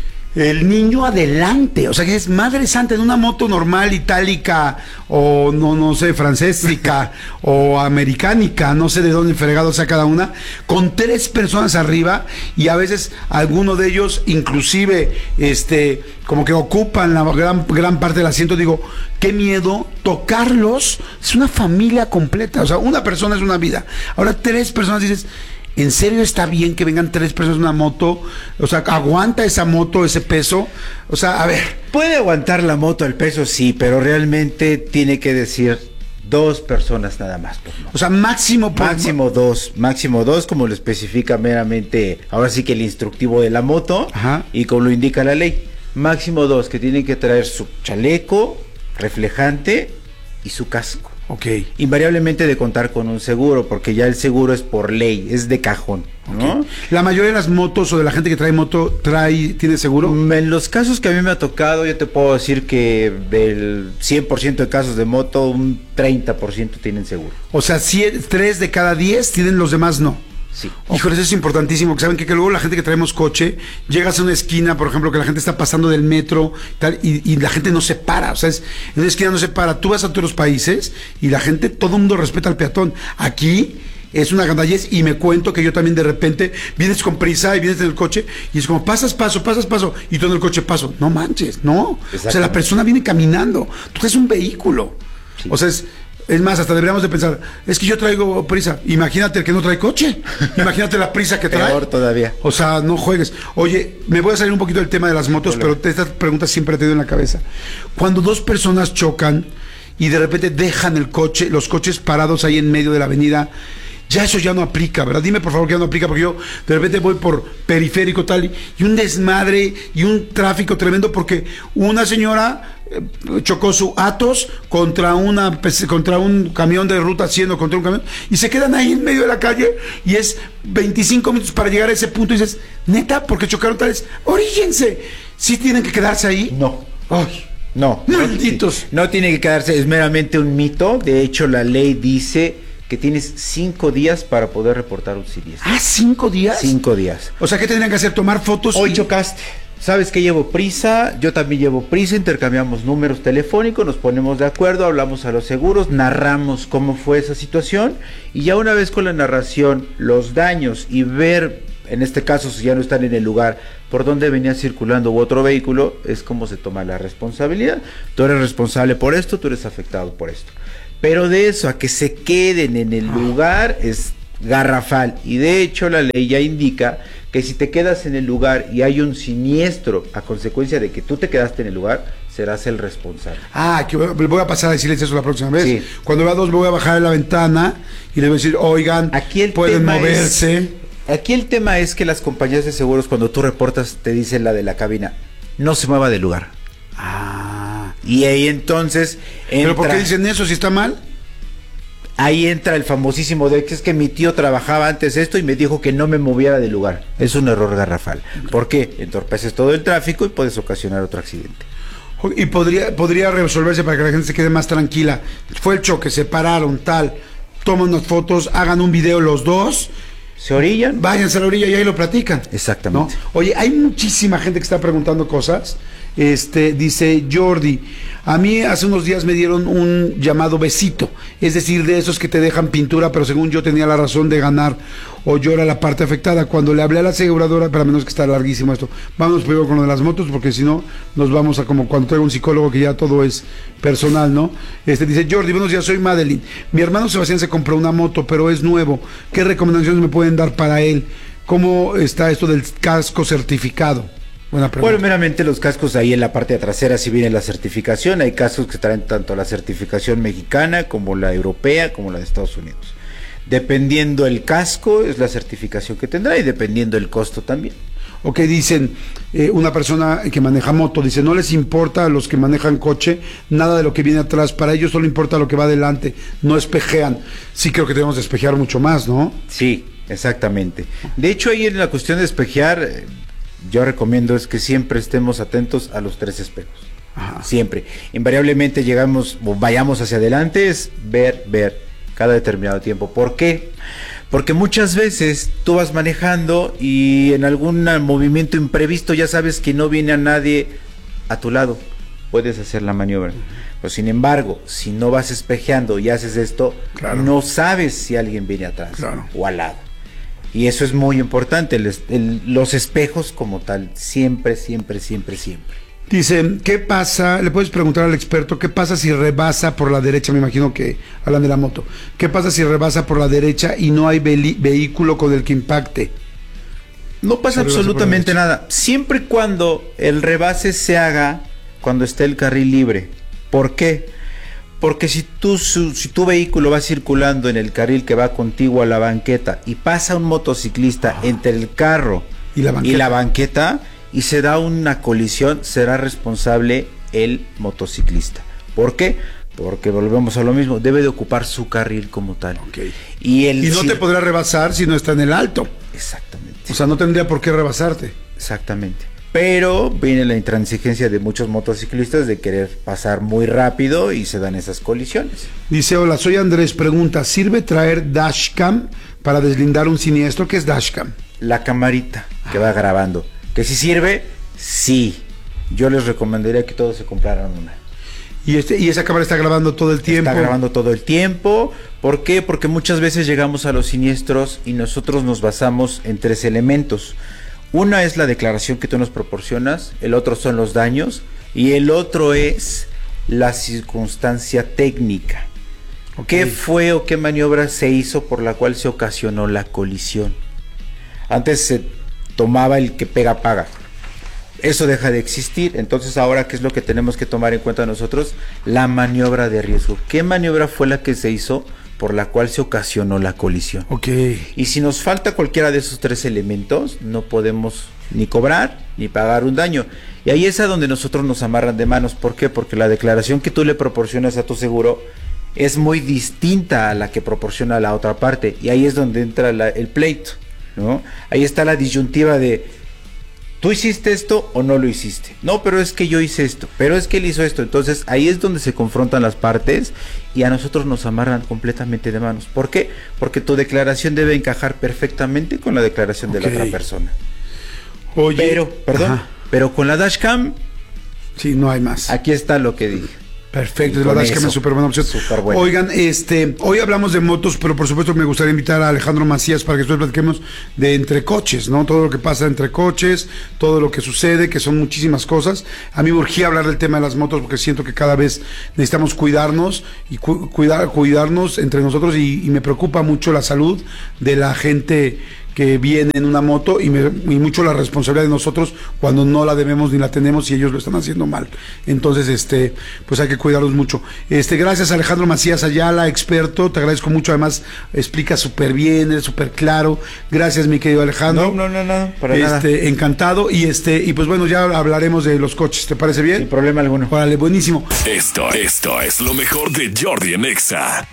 El niño adelante, o sea que es Madre Santa en una moto normal, itálica, o no, no sé, francésica, o americánica, no sé de dónde fregado sea cada una, con tres personas arriba, y a veces alguno de ellos, inclusive, este, como que ocupan la gran, gran parte del asiento. Digo, qué miedo tocarlos, es una familia completa, o sea, una persona es una vida. Ahora tres personas, dices, ¿en serio está bien que vengan tres personas en una moto? O sea, ¿aguanta esa moto ese peso? O sea, a ver. Puede aguantar la moto el peso, sí, pero realmente tiene que decir dos personas nada más. Por o sea, máximo por... Máximo dos, máximo dos, como lo especifica meramente, ahora sí que el instructivo de la moto. Ajá. Y como lo indica la ley. Máximo dos, que tienen que traer su chaleco reflejante y su casco. Okay. Invariablemente de contar con un seguro, porque ya el seguro es por ley, es de cajón, ¿no? Okay. ¿La mayoría de las motos o de la gente que trae moto trae tiene seguro? En los casos que a mí me ha tocado, yo te puedo decir que del cien por ciento de casos de moto, un treinta por ciento tienen seguro. O sea, tres de cada diez tienen, los demás no. Sí. Híjole, eso es importantísimo, que saben que, que luego la gente que traemos coche, llegas a una esquina, por ejemplo, que la gente está pasando del metro tal, y, y la gente no se para, o sea, es, en una esquina no se para. Tú vas a otros países y la gente, todo el mundo respeta al peatón. Aquí es una gandallez, y me cuento que yo también de repente vienes con prisa y vienes en el coche y es como, pasas paso, pasas paso, y tú en el coche paso. No manches, no. O sea, la persona viene caminando, tú eres un vehículo. Sí. O sea, es... Es más, hasta deberíamos de pensar, es que yo traigo prisa. Imagínate el que no trae coche. Imagínate la prisa que trae. Peor todavía. O sea, no juegues. Oye, me voy a salir un poquito del tema de las motos, Hola. pero esta pregunta siempre he tenido en la cabeza. Cuando dos personas chocan y de repente dejan el coche, los coches parados ahí en medio de la avenida, Ya eso ya no aplica, ¿verdad? Dime por favor que ya no aplica, porque yo de repente voy por periférico tal y, y un desmadre y un tráfico tremendo porque una señora eh, chocó su Atos contra una contra un camión de ruta cien o contra un camión y se quedan ahí en medio de la calle y es veinticinco minutos para llegar a ese punto y dices, neta, porque chocaron tales, orígense. ¿Sí tienen que quedarse ahí? No. Ay. No, malditos. No, no tiene que quedarse, es meramente un mito. De hecho, la ley dice que tienes cinco días para poder reportar un siniestro. ¿Ah, cinco días? Cinco días. O sea, ¿qué tendrían que hacer? ¿Tomar fotos? Hoy y... chocaste. Sabes que llevo prisa, yo también llevo prisa, intercambiamos números telefónicos, nos ponemos de acuerdo, hablamos a los seguros, narramos cómo fue esa situación y ya una vez con la narración, los daños y ver, en este caso si ya no están en el lugar por donde venía circulando u otro vehículo, es como se toma la responsabilidad. Tú eres responsable por esto, tú eres afectado por esto. Pero de eso a que se queden en el lugar es garrafal y de hecho la ley ya indica que si te quedas en el lugar y hay un siniestro a consecuencia de que tú te quedaste en el lugar, serás el responsable. Ah, que voy, voy a pasar a decirles eso la próxima vez. Sí. Cuando vea dos me voy a bajar de la ventana y les voy a decir, oigan, aquí el pueden tema moverse. Es, aquí el tema es que las compañías de seguros cuando tú reportas te dicen la de la cabina, no se mueva del lugar. Ah. Y ahí entonces entra, ¿pero por qué dicen eso si está mal? Ahí entra el famosísimo de que es que mi tío trabajaba antes esto y me dijo que no me moviera del lugar. Es un error garrafal. ¿Por qué? Entorpeces todo el tráfico y puedes ocasionar otro accidente. Y podría, podría resolverse para que la gente se quede más tranquila. Fue el choque, se pararon, tal. Toman unas fotos, hagan un video los dos. Se orillan. Váyanse a la orilla y ahí lo platican. Exactamente. ¿No? Oye, hay muchísima gente que está preguntando cosas. Este, dice Jordi, a mí hace unos días me dieron un llamado besito, es decir, de esos que te dejan pintura, pero según yo tenía la razón de ganar, o yo era la parte afectada. Cuando le hablé a la aseguradora, para menos que está larguísimo esto, vamos primero con lo de las motos, porque si no, nos vamos a como cuando traigo un psicólogo que ya todo es personal, ¿no? Este dice Jordi, buenos días, soy Madeline. Mi hermano Sebastián se compró una moto, pero es nuevo. ¿Qué recomendaciones me pueden dar para él? ¿Cómo está esto del casco certificado? Buena pregunta. Bueno, meramente los cascos ahí en la parte trasera si viene la certificación, hay cascos que traen tanto la certificación mexicana como la europea como la de Estados Unidos. Dependiendo el casco es la certificación que tendrá y dependiendo el costo también. Ok, dicen, eh, una persona que maneja moto, dice, no les importa a los que manejan coche nada de lo que viene atrás, para ellos solo importa lo que va adelante, no espejean. Sí creo que debemos de espejear mucho más, ¿no? Sí, exactamente. De hecho, ahí en la cuestión de espejear, yo recomiendo es que siempre estemos atentos a los tres espejos. Ajá. Siempre. Invariablemente llegamos o vayamos hacia adelante, es ver, ver cada determinado tiempo. ¿Por qué? Porque muchas veces tú vas manejando y en algún movimiento imprevisto ya sabes que no viene a nadie a tu lado. Puedes hacer la maniobra. Pero sin embargo, si no vas espejeando y haces esto, claro, no sabes si alguien viene atrás, claro, o al lado. Y eso es muy importante, el, el, los espejos como tal, siempre, siempre, siempre, siempre. Dice, ¿qué pasa? Le puedes preguntar al experto, ¿qué pasa si rebasa por la derecha? Me imagino que hablan de la moto. ¿Qué pasa si rebasa por la derecha y no hay ve- vehículo con el que impacte? No pasa absolutamente nada, siempre y cuando el rebase se haga cuando esté el carril libre. ¿Por qué? Porque si tu, su, si tu vehículo va circulando en el carril que va contigo a la banqueta y pasa un motociclista ah. entre el carro y la, y la banqueta y se da una colisión, será responsable el motociclista. ¿Por qué? Porque volvemos a lo mismo, debe de ocupar su carril como tal. Okay. Y, el, y no si, te podrá rebasar si no está en el alto. Exactamente. O sea, no tendría por qué rebasarte. Exactamente. Pero viene la intransigencia de muchos motociclistas de querer pasar muy rápido y se dan esas colisiones. Dice, hola, soy Andrés, pregunta, ¿sirve traer dashcam para deslindar un siniestro? ¿Qué es dashcam? La camarita que va grabando. ¿Que si sirve? Sí. Yo les recomendaría que todos se compraran una. ¿Y, este, y esa cámara está grabando todo el tiempo? Está grabando todo el tiempo. ¿Por qué? Porque muchas veces llegamos a los siniestros y nosotros nos basamos en tres elementos. Una es la declaración que tú nos proporcionas, el otro son los daños y el otro es la circunstancia técnica. Okay. ¿Qué fue o qué maniobra se hizo por la cual se ocasionó la colisión? Antes se tomaba el que pega paga. Eso deja de existir. Entonces ahora, ¿qué es lo que tenemos que tomar en cuenta nosotros? La maniobra de riesgo. ¿Qué maniobra fue la que se hizo por la cual se ocasionó la colisión. Ok. Y si nos falta cualquiera de esos tres elementos, no podemos ni cobrar ni pagar un daño. Y ahí es a donde nosotros nos amarran de manos. ¿Por qué? Porque la declaración que tú le proporcionas a tu seguro es muy distinta a la que proporciona la otra parte. Y ahí es donde entra la, el pleito, ¿no? Ahí está la disyuntiva de ¿tú hiciste esto o no lo hiciste? No, pero es que yo hice esto, pero es que él hizo esto. Entonces ahí es donde se confrontan las partes y a nosotros nos amarran completamente de manos. ¿Por qué? Porque tu declaración debe encajar perfectamente con la declaración okay. de la otra persona. Oye, pero, perdón, ajá. pero con la dashcam, sí, no hay más. Aquí está lo que dije. Perfecto, es la verdad es que es súper buena opción. Super bueno. Oigan, este, hoy hablamos de motos, pero por supuesto me gustaría invitar a Alejandro Macías para que después platiquemos de entre coches, ¿no? Todo lo que pasa entre coches, todo lo que sucede, que son muchísimas cosas. A mí me urgía hablar del tema de las motos porque siento que cada vez necesitamos cuidarnos y cu cuidar, cuidarnos entre nosotros y, y me preocupa mucho la salud de la gente que viene en una moto y, me, y mucho la responsabilidad de nosotros cuando no la debemos ni la tenemos y ellos lo están haciendo mal. Entonces, este, pues hay que cuidarlos mucho. Este, gracias Alejandro Macías Ayala, experto, te agradezco mucho, además explica súper bien, eres súper claro. Gracias, mi querido Alejandro. No, no, no, no, para este, nada. Encantado y este, y pues bueno, ya hablaremos de los coches, ¿te parece bien? Sin problema alguno. Órale, buenísimo. Esto, esto es lo mejor de Jordi en Exa.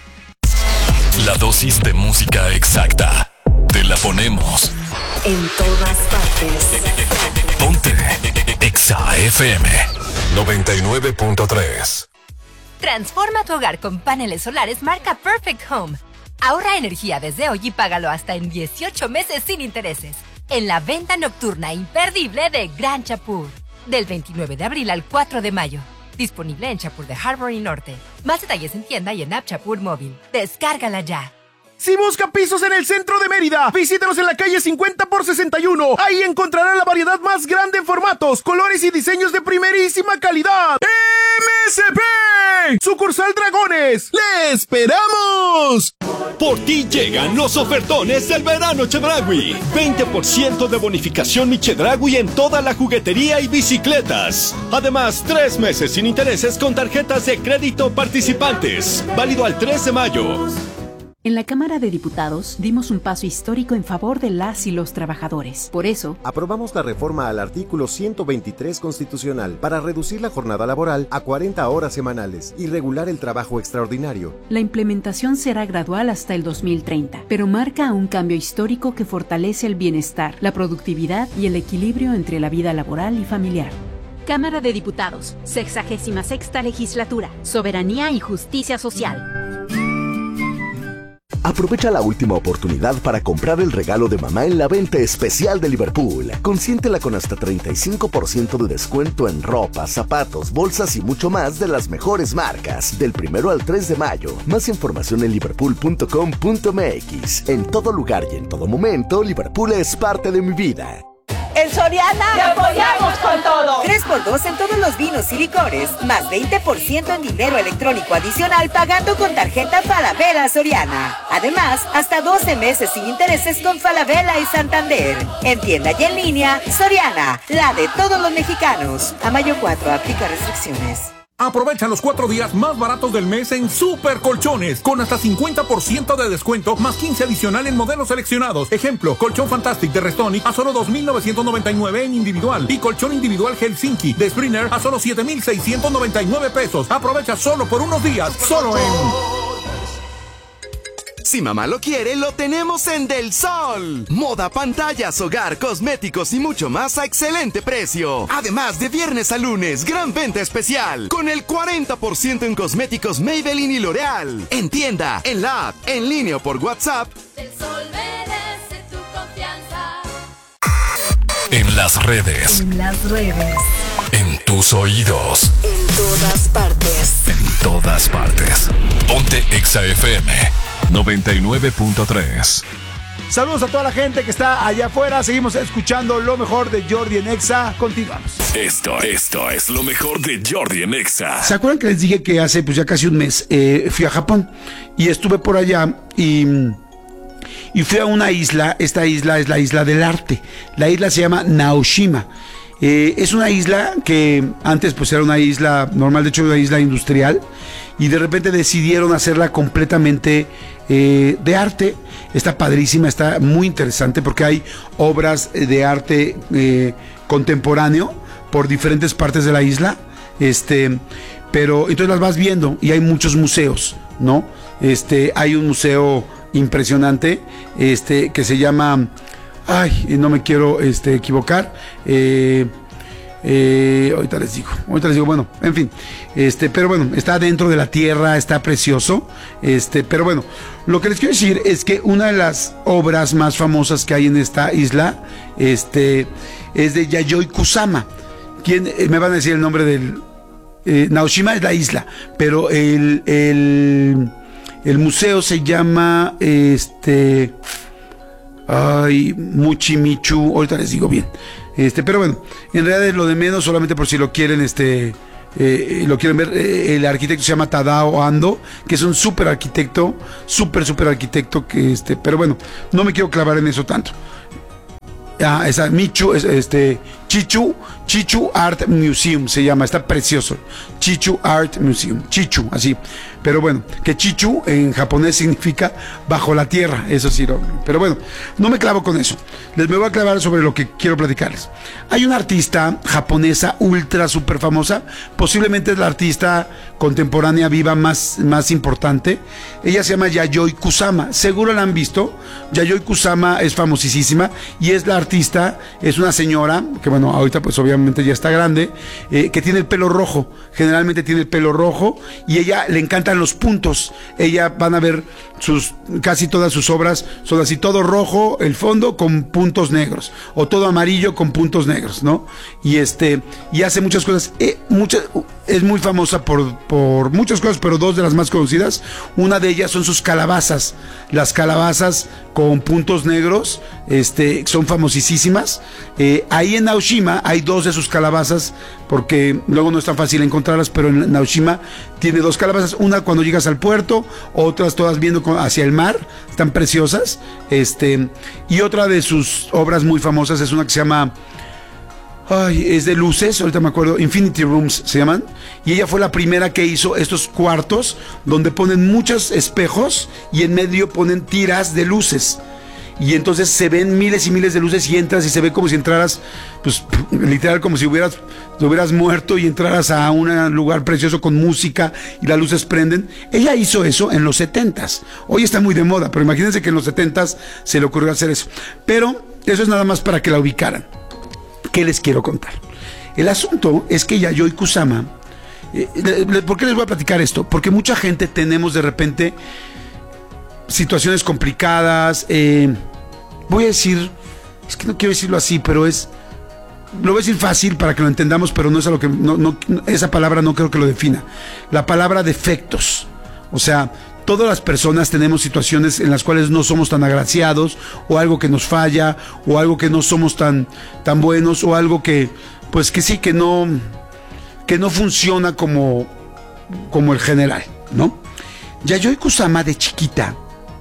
La dosis de música exacta. Te la ponemos en todas partes. Ponte Exa F M noventa y nueve punto tres. Transforma tu hogar con paneles solares marca Perfect Home. Ahorra energía desde hoy y págalo hasta en dieciocho meses sin intereses. En la venta nocturna imperdible de Gran Chapur. Del veintinueve de abril al cuatro de mayo. Disponible en Chapur de Harbor y Norte. Más detalles en tienda y en app Chapur móvil. Descárgala ya. Si busca pisos en el centro de Mérida, visítanos en la calle cincuenta por sesenta y uno. Ahí encontrará la variedad más grande en formatos, colores y diseños de primerísima calidad. ¡M S P! Sucursal Dragones. ¡Le esperamos! Por ti llegan los ofertones del verano Chedraui. veinte por ciento de bonificación mi Chedraui en toda la juguetería y bicicletas. Además, tres meses sin intereses con tarjetas de crédito participantes. Válido al tres de mayo. En la Cámara de Diputados dimos un paso histórico en favor de las y los trabajadores. Por eso, aprobamos la reforma al artículo ciento veintitrés constitucional para reducir la jornada laboral a cuarenta horas semanales y regular el trabajo extraordinario. La implementación será gradual hasta el dos mil treinta, pero marca un cambio histórico que fortalece el bienestar, la productividad y el equilibrio entre la vida laboral y familiar. Cámara de Diputados, sexagésima sexta legislatura, soberanía y justicia social. Aprovecha la última oportunidad para comprar el regalo de mamá en la venta especial de Liverpool. Consiéntela con hasta treinta y cinco por ciento de descuento en ropa, zapatos, bolsas y mucho más de las mejores marcas. Del primero al tres de mayo. Más información en liverpool punto com punto m x. En todo lugar y en todo momento, Liverpool es parte de mi vida. En Soriana te apoyamos con todo. tres por dos en todos los vinos y licores, más veinte por ciento en dinero electrónico adicional pagando con tarjeta Falabella Soriana. Además, hasta doce meses sin intereses con Falabella y Santander. En tienda y en línea, Soriana, la de todos los mexicanos. A mayo cuatro, aplica restricciones. Aprovecha los cuatro días más baratos del mes en Super Colchones, con hasta cincuenta por ciento de descuento, más quince adicional en modelos seleccionados. Ejemplo, colchón Fantastic de Restonic a solo dos mil novecientos noventa y nueve en individual y colchón individual Helsinki de Springer a solo siete mil seiscientos noventa y nueve pesos. Aprovecha solo por unos días, solo en... Si mamá lo quiere, lo tenemos en Del Sol. Moda, pantallas, hogar, cosméticos y mucho más a excelente precio. Además, de viernes a lunes, gran venta especial. Con el cuarenta por ciento en cosméticos Maybelline y L'Oreal. En tienda, en la app, en línea o por WhatsApp. Del Sol merece tu confianza. En las redes. En las redes. En tus oídos. En todas partes. En todas partes. Ponte Exa F M noventa y nueve punto tres. Saludos a toda la gente que está allá afuera. Seguimos escuchando lo mejor de Jordi en Exa. Continuamos. Esto, esto es lo mejor de Jordi en Exa. ¿Se acuerdan que les dije que hace pues ya casi un mes eh, fui a Japón y estuve por allá y, y fui a una isla? Esta isla es la isla del arte. La isla se llama Naoshima. Eh, es una isla que antes pues era una isla normal, de hecho una isla industrial, y de repente decidieron hacerla completamente eh, de arte. Está padrísima, está muy interesante porque hay obras de arte eh, contemporáneo por diferentes partes de la isla, este, pero entonces las vas viendo y hay muchos museos, ¿no? Este, hay un museo impresionante, este, que se llama, ay, no me quiero este, equivocar, eh, Eh, ahorita les digo, ahorita les digo, bueno, en fin, este, pero bueno, está dentro de la tierra, está precioso, este, pero bueno, lo que les quiero decir es que una de las obras más famosas que hay en esta isla, este, es de Yayoi Kusama. ¿Quién? Eh, me van a decir el nombre del, eh, Naoshima es la isla, pero el, el, el museo se llama, este, ay, Muchimichu, ahorita les digo bien. Este, pero bueno, en realidad es lo de menos, solamente por si lo quieren, este, eh, lo quieren ver. Eh, el arquitecto se llama Tadao Ando, que es un súper arquitecto, súper, súper arquitecto, que este, pero bueno, no me quiero clavar en eso tanto. Ah, esa Michu, este, Chichu, Chichu Art Museum se llama, está precioso. Chichu Art Museum, Chichu, así. Pero bueno, que Chichu en japonés significa bajo la tierra, eso sí, no, pero bueno, no me clavo con eso. Les me voy a clavar sobre lo que quiero platicarles. Hay una artista japonesa ultra súper famosa, posiblemente es la artista contemporánea viva más, más importante. Ella se llama Yayoi Kusama, seguro la han visto. Yayoi Kusama es famosísima y es la artista, es una señora, que bueno, ahorita pues obviamente ya está grande, eh, que tiene el pelo rojo, generalmente tiene el pelo rojo y ella le encantan los puntos. Ella, van a ver sus, casi todas sus obras son así, todo rojo el fondo con puntos negros, o todo amarillo con puntos negros, ¿no? Y este, y hace muchas cosas, eh, muchas, es muy famosa por, por muchas cosas, pero dos de las más conocidas, una de ellas son sus calabazas, las calabazas con puntos negros, este, son famosísimas. Eh, ahí en Naoshima hay dos de sus calabazas, porque luego no es tan fácil encontrarlas, pero en Naoshima tiene dos calabazas, una cuando llegas al puerto, otras todas viendo hacia el mar, están preciosas, este, y otra de sus obras muy famosas es una que se llama, ay, es de luces, ahorita me acuerdo, Infinity Rooms se llaman, y ella fue la primera que hizo estos cuartos donde ponen muchos espejos y en medio ponen tiras de luces. Y entonces se ven miles y miles de luces y entras y se ve como si entraras, pues literal como si hubieras, hubieras muerto y entraras a un lugar precioso con música y las luces prenden. Ella hizo eso en los setentas. Hoy está muy de moda, pero imagínense que en los setentas se le ocurrió hacer eso. Pero eso es nada más para que la ubicaran. ¿Qué les quiero contar? El asunto es que Yayoi Kusama, eh, ¿por qué les voy a platicar esto? Porque mucha gente tenemos de repente situaciones complicadas, eh, voy a decir, es que no quiero decirlo así, pero es, lo voy a decir fácil para que lo entendamos, pero no es a lo que, no, no, esa palabra no creo que lo defina. La palabra defectos, o sea, todas las personas tenemos situaciones en las cuales no somos tan agraciados, o algo que nos falla, o algo que no somos tan, tan buenos, o algo que, pues que sí, que no, que no funciona como, como el general, ¿no? Yayoi Kusama de chiquita,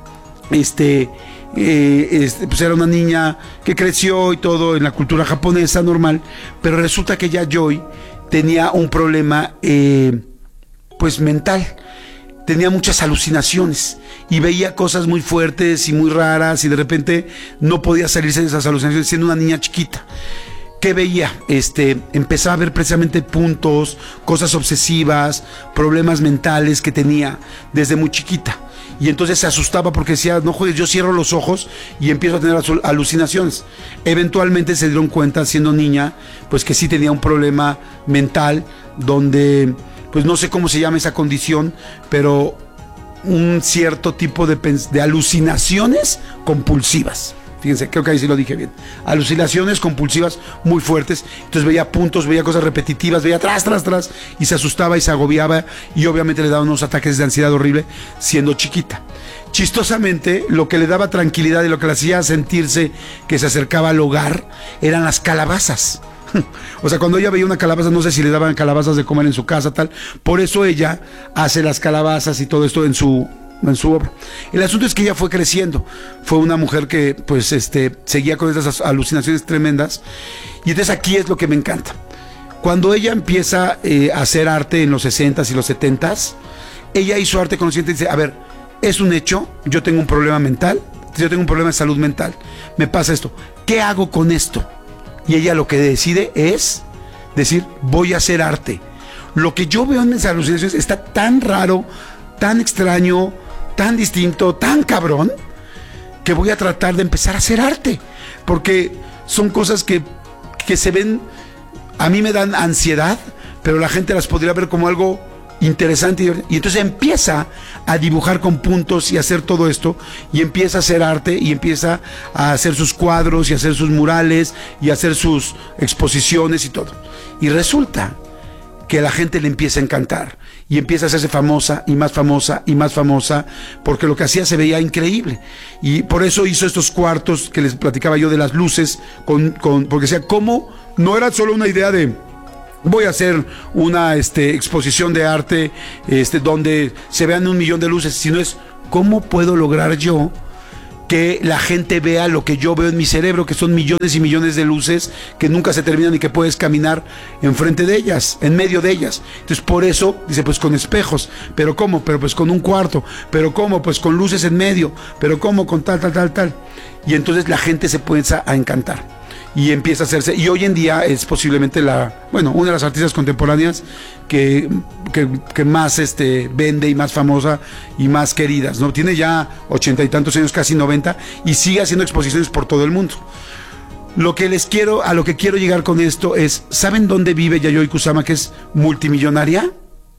este, eh, este, pues era una niña que creció y todo en la cultura japonesa normal, pero resulta que Yayoi tenía un problema, eh, pues mental. Tenía muchas alucinaciones y veía cosas muy fuertes y muy raras y de repente no podía salirse de esas alucinaciones siendo una niña chiquita. ¿Qué veía? Este, empezaba a ver precisamente puntos, cosas obsesivas, problemas mentales que tenía desde muy chiquita. Y entonces se asustaba porque decía, no joder, yo cierro los ojos y empiezo a tener alucinaciones. Eventualmente se dieron cuenta, siendo niña, pues que sí tenía un problema mental donde, pues no sé cómo se llama esa condición, pero un cierto tipo de, de alucinaciones compulsivas. Fíjense, creo que ahí sí lo dije bien. Alucinaciones compulsivas muy fuertes. Entonces veía puntos, veía cosas repetitivas, veía tras, tras, tras, y se asustaba y se agobiaba, y obviamente le daban unos ataques de ansiedad horrible siendo chiquita. Chistosamente, lo que le daba tranquilidad y lo que le hacía sentirse que se acercaba al hogar eran las calabazas. O sea, cuando ella veía una calabaza, no sé si le daban calabazas de comer en su casa, tal. Por eso ella hace las calabazas y todo esto en su... en su obra. El asunto es que ella fue creciendo, fue una mujer que pues este seguía con esas alucinaciones tremendas, y entonces aquí es lo que me encanta. Cuando ella empieza eh, a hacer arte en los sesentas y los setentas, ella hizo arte consciente y dice, a ver, es un hecho, yo tengo un problema mental, yo tengo un problema de salud mental, me pasa esto, ¿qué hago con esto? Y ella lo que decide es decir, voy a hacer arte. Lo que yo veo en mis alucinaciones está tan raro, tan extraño, tan distinto, tan cabrón, que voy a tratar de empezar a hacer arte, porque son cosas que, que se ven, a mí me dan ansiedad, pero la gente las podría ver como algo interesante, y, y entonces empieza a dibujar con puntos y hacer todo esto, y empieza a hacer arte, y empieza a hacer sus cuadros, y hacer sus murales, y hacer sus exposiciones y todo, y resulta que a la gente le empieza a encantar, y empieza a hacerse famosa, y más famosa, y más famosa, porque lo que hacía se veía increíble, y por eso hizo estos cuartos que les platicaba yo de las luces, con, con, porque decía, ¿cómo? No era solo una idea de voy a hacer una este, exposición de arte este, donde se vean un millón de luces, sino es cómo puedo lograr yo que la gente vea lo que yo veo en mi cerebro, que son millones y millones de luces que nunca se terminan y que puedes caminar enfrente de ellas, en medio de ellas. Entonces por eso, dice, pues con espejos, pero ¿cómo? Pero pues con un cuarto, pero ¿cómo? Pues con luces en medio, pero ¿cómo? Con tal, tal, tal, tal. Y entonces la gente se empieza a encantar. Y empieza a hacerse, y hoy en día es posiblemente la, bueno, una de las artistas contemporáneas que, que, que más este, vende y más famosa y más queridas, ¿no? Tiene ya ochenta y tantos años, casi noventa, y sigue haciendo exposiciones por todo el mundo. Lo que les quiero, a lo que quiero llegar con esto es, ¿saben dónde vive Yayoi Kusama, que es multimillonaria?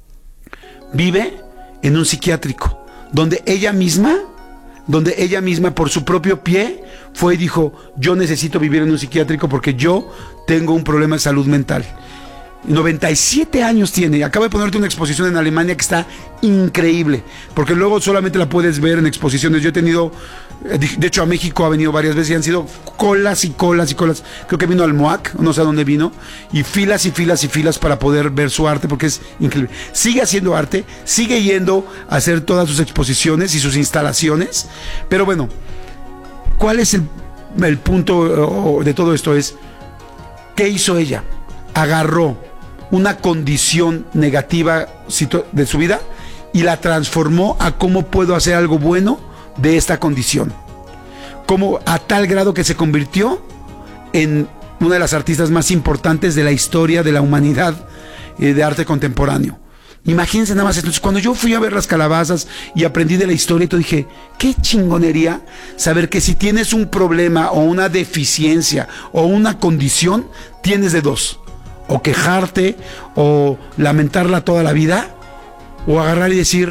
Vive en un psiquiátrico, donde ella misma, donde ella misma por su propio pie fue y dijo, yo necesito vivir en un psiquiátrico porque yo tengo un problema de salud mental. noventa y siete años tiene, acabo de ponerte una exposición en Alemania que está increíble, porque luego solamente la puedes ver en exposiciones. Yo he tenido, de hecho a México ha venido varias veces y han sido colas y colas y colas, creo que vino al MOAC, no sé a dónde vino, y filas y filas y filas para poder ver su arte, porque es increíble. Sigue haciendo arte, sigue yendo a hacer todas sus exposiciones y sus instalaciones, pero bueno, ¿cuál es el, el punto de todo esto? Es, ¿qué hizo ella? Agarró una condición negativa de su vida y la transformó a cómo puedo hacer algo bueno de esta condición. Como a tal grado que se convirtió en una de las artistas más importantes de la historia de la humanidad eh, de arte contemporáneo. Imagínense nada más. Entonces, cuando yo fui a ver las calabazas y aprendí de la historia, y todo, dije, qué chingonería saber que si tienes un problema o una deficiencia o una condición, tienes de dos: o quejarte o lamentarla toda la vida, o agarrar y decir,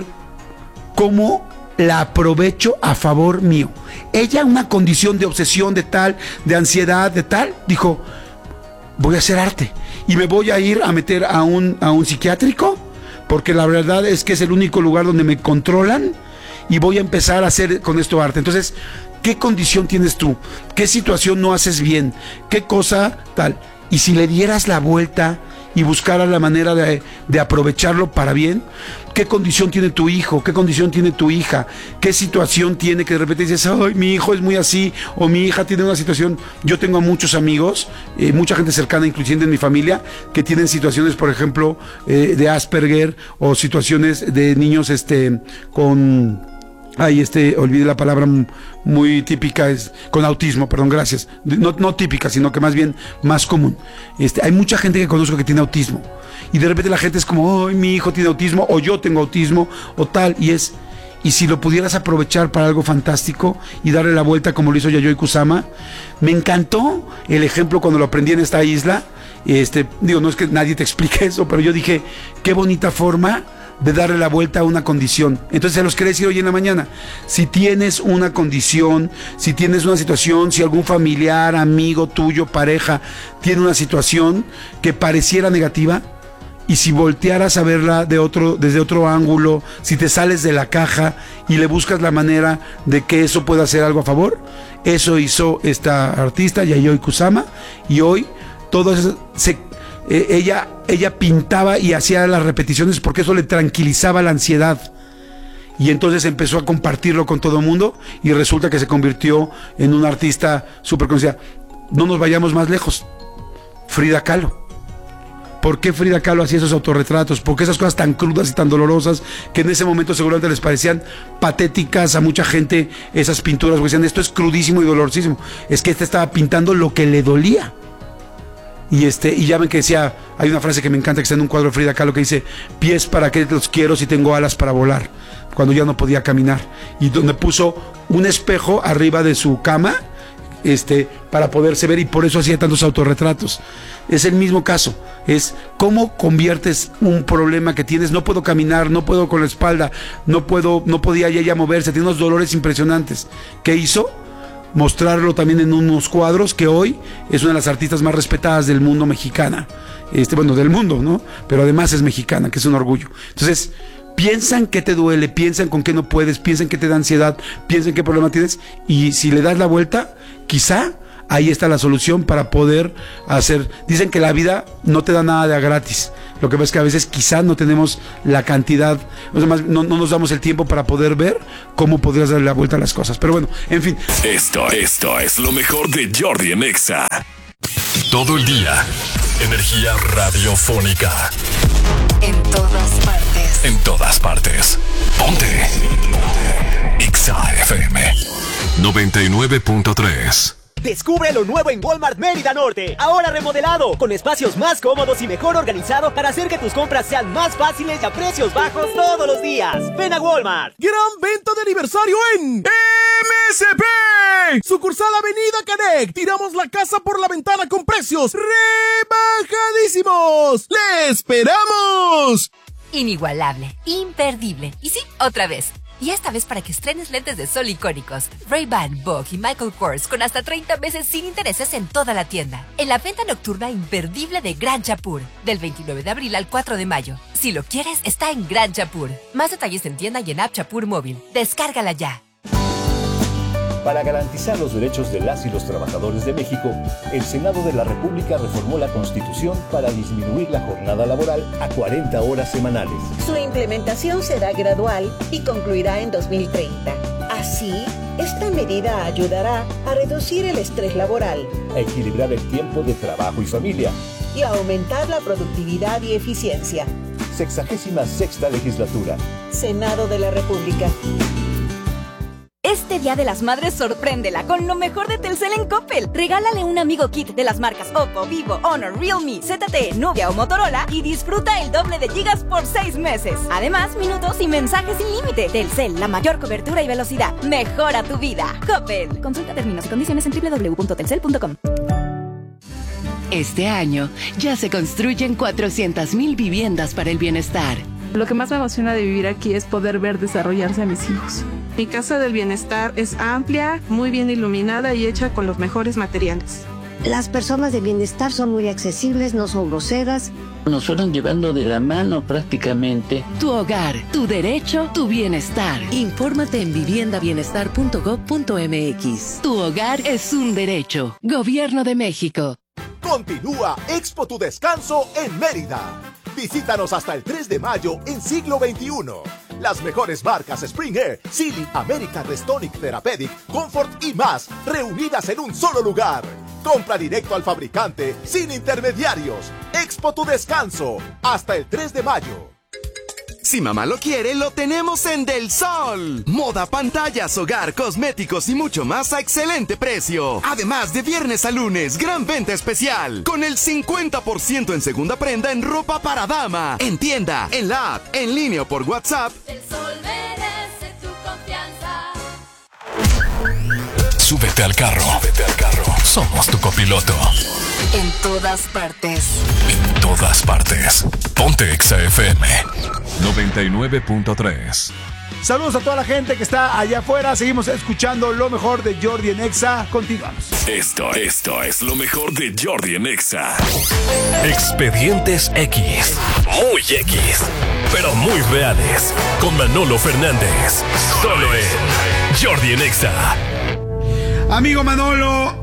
¿cómo la aprovecho a favor mío? Ella, una condición de obsesión, de tal, de ansiedad, de tal, dijo, voy a hacer arte y me voy a ir a meter a un, a un psiquiátrico, porque la verdad es que es el único lugar donde me controlan, y voy a empezar a hacer con esto arte. Entonces, ¿qué condición tienes tú? ¿Qué situación no haces bien? ¿Qué cosa tal? Y si le dieras la vuelta y buscaras la manera de, de aprovecharlo para bien, ¿qué condición tiene tu hijo? ¿Qué condición tiene tu hija? ¿Qué situación tiene que de repente dices, ay, mi hijo es muy así, o mi hija tiene una situación? Yo tengo a muchos amigos, eh, mucha gente cercana, incluyendo en mi familia, que tienen situaciones, por ejemplo, eh, de Asperger, o situaciones de niños este con... Ay, este, olvidé la palabra muy típica, es con autismo, perdón, gracias. No, no típica, sino que más bien más común. Este, hay mucha gente que conozco que tiene autismo. Y de repente la gente es como, ay, mi hijo tiene autismo, o yo tengo autismo, o tal, y es, y si lo pudieras aprovechar para algo fantástico y darle la vuelta como lo hizo Yayoi Kusama. Me encantó el ejemplo cuando lo aprendí en esta isla. Este, digo, no es que nadie te explique eso, pero yo dije, qué bonita forma de darle la vuelta a una condición. Entonces se los quería decir hoy en la mañana. Si tienes una condición, si tienes una situación, si algún familiar, amigo tuyo, pareja, tiene una situación que pareciera negativa, y si voltearas a verla de otro, desde otro ángulo, si te sales de la caja y le buscas la manera de que eso pueda hacer algo a favor, eso hizo esta artista, Yayoi Kusama, y hoy todo eso se... Eh, ella, ella pintaba y hacía las repeticiones porque eso le tranquilizaba la ansiedad, y entonces empezó a compartirlo con todo el mundo, y resulta que se convirtió en una artista súper conocida. No nos vayamos más lejos, Frida Kahlo. por qué Frida Kahlo hacía esos autorretratos, por qué esas cosas tan crudas y tan dolorosas que en ese momento seguramente les parecían patéticas a mucha gente, esas pinturas, porque decían, esto es crudísimo y dolorosísimo. Es que este estaba pintando lo que le dolía. Y este, y ya ven que decía, hay una frase que me encanta que está en un cuadro de Frida Kahlo que dice, pies para qué los quiero si tengo alas para volar, cuando ya no podía caminar, y donde puso un espejo arriba de su cama, este, para poderse ver, y por eso hacía tantos autorretratos. Es el mismo caso, es cómo conviertes un problema que tienes, no puedo caminar, no puedo con la espalda, no puedo, no podía ya, ya moverse, tiene unos dolores impresionantes. ¿Qué hizo? Mostrarlo también en unos cuadros, que hoy es una de las artistas más respetadas del mundo mexicana, este, bueno, del mundo, ¿no? Pero además es mexicana, que es un orgullo. Entonces, piensan qué te duele, piensan con qué no puedes, piensan qué te da ansiedad, piensan qué problema tienes, y si le das la vuelta, quizá ahí está la solución para poder hacer. Dicen que la vida no te da nada de a gratis. Lo que pasa es que a veces quizá no tenemos la cantidad, o sea, más, no, no nos damos el tiempo para poder ver cómo podrías darle la vuelta a las cosas. Pero bueno, en fin. Esto, esto es lo mejor de Jordi en Exa. Todo el día, energía radiofónica. En todas partes. En todas partes. Ponte. Ponte. Exa F M noventa y nueve punto tres. Descubre lo nuevo en Walmart Mérida Norte, ahora remodelado, con espacios más cómodos y mejor organizados para hacer que tus compras sean más fáciles y a precios bajos todos los días. Ven a Walmart. Gran venta de aniversario en M S P. Sucursal Avenida Canec. Tiramos la casa por la ventana con precios rebajadísimos. ¡Le esperamos! Inigualable, imperdible. Y sí, otra vez. Y esta vez para que estrenes lentes de sol icónicos, Ray-Ban, Vogue y Michael Kors con hasta treinta meses sin intereses en toda la tienda. En la venta nocturna imperdible de Gran Chapur, del veintinueve de abril al cuatro de mayo. Si lo quieres, está en Gran Chapur. Más detalles en tienda y en app Chapur móvil. Descárgala ya. Para garantizar los derechos de las y los trabajadores de México, el Senado de la República reformó la Constitución para disminuir la jornada laboral a cuarenta horas semanales. Su implementación será gradual y concluirá en dos mil treinta. Así, esta medida ayudará a reducir el estrés laboral, a equilibrar el tiempo de trabajo y familia y a aumentar la productividad y eficiencia. Sexagésima sexta legislatura. Senado de la República. Este Día de las Madres sorpréndela con lo mejor de Telcel en Coppel. Regálale un amigo kit de las marcas Oppo, Vivo, Honor, Realme, Z T E, Nubia o Motorola y disfruta el doble de gigas por seis meses. Además, minutos y mensajes sin límite. Telcel, la mayor cobertura y velocidad. Mejora tu vida. Coppel. Consulta términos y condiciones en doble u doble u doble u punto telcel punto com. Este año ya se construyen cuatrocientas mil viviendas para el bienestar. Lo que más me emociona de vivir aquí es poder ver desarrollarse a mis hijos. Mi casa del bienestar es amplia, muy bien iluminada y hecha con los mejores materiales. Las personas de bienestar son muy accesibles, no son groseras. Nos fueron llevando de la mano prácticamente. Tu hogar, tu derecho, tu bienestar. Infórmate en vivienda bienestar punto gob punto m x. Tu hogar es un derecho. Gobierno de México. Continúa Expo Tu Descanso en Mérida. Visítanos hasta el tres de mayo en Siglo veintiuno. Las mejores marcas Spring Air, Silly, American Restonic Therapeutic, Comfort y más, reunidas en un solo lugar. Compra directo al fabricante, sin intermediarios. Expo Tu Descanso, hasta el tres de mayo. Si mamá lo quiere, lo tenemos en Del Sol. Moda, pantallas, hogar, cosméticos y mucho más a excelente precio. Además, de viernes a lunes, gran venta especial. Con el cincuenta por ciento en segunda prenda en ropa para dama. En tienda, en la app, en línea o por WhatsApp. Del Sol merece tu confianza. Súbete al carro. Súbete al carro. Somos tu copiloto. En todas partes. En todas partes. Ponte Exa F M noventa y nueve punto tres. Saludos a toda la gente que está allá afuera. Seguimos escuchando lo mejor de Jordi en Exa. Continuamos. Esto, esto es lo mejor de Jordi en Exa. Expedientes X. Muy X, pero muy reales. Con Manolo Fernández. Solo en Jordi en Exa. Amigo Manolo,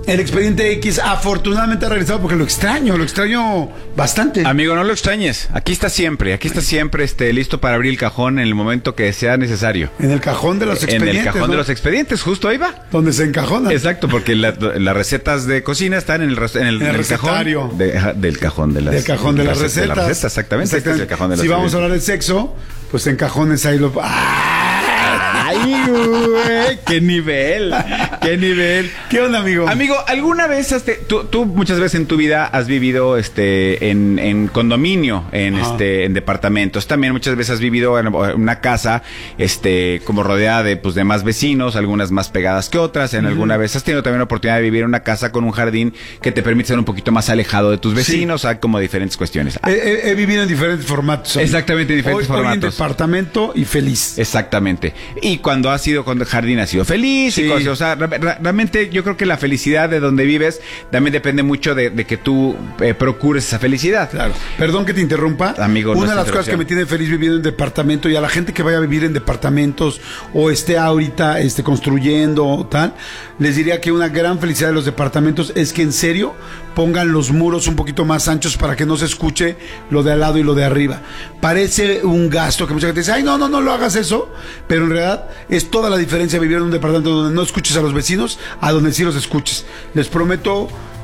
El Expediente X afortunadamente ha regresado porque lo extraño, lo extraño bastante. Amigo, no lo extrañes. Aquí está siempre, aquí está siempre este, listo para abrir el cajón en el momento que sea necesario. En el cajón de los expedientes. En el cajón ¿no? de los expedientes, justo ahí va. Donde se encajonan. Exacto, porque la, las recetas de cocina están en el, en el, en el, en el recetario. Cajón de, del cajón de las, del cajón de, de las recetas. De la receta, exactamente. exactamente. Este es el cajón de si vamos a hablar de sexo, pues en cajones ahí lo... ¡Ay, güey! ¡Qué nivel! ¡Qué nivel! ¿Qué onda, amigo? Amigo, ¿alguna vez has te, tú, tú muchas veces en tu vida has vivido este en, en condominio, en Ajá. este en departamentos? También muchas veces has vivido en una casa este como rodeada de pues de más vecinos, algunas más pegadas que otras. En uh-huh. alguna vez has tenido también la oportunidad de vivir en una casa con un jardín que te permite ser un poquito más alejado de tus vecinos, sí. Hay como diferentes cuestiones. He, he, he vivido en diferentes formatos. Amigo. Exactamente, en diferentes hoy, formatos. Hoy en departamento y feliz. Exactamente. Y cuando has sido con el jardín has sido feliz, sí. y cosas, o sea, re- realmente yo creo que la felicidad de donde vives también depende mucho de, de que tú eh, procures esa felicidad. Claro. Perdón que te interrumpa. Amigo, una de las cosas que me tiene feliz viviendo en departamento y a la gente que vaya a vivir en departamentos o esté ahorita este, construyendo tal, les diría que una gran felicidad de los departamentos es que en serio pongan los muros un poquito más anchos para que no se escuche lo de al lado y lo de arriba. Parece un gasto que mucha gente dice, ay, no, no, no lo hagas eso, pero en realidad es toda la diferencia vivir en un departamento donde no escuches a los vecinos a donde sí los escuches. Les prometo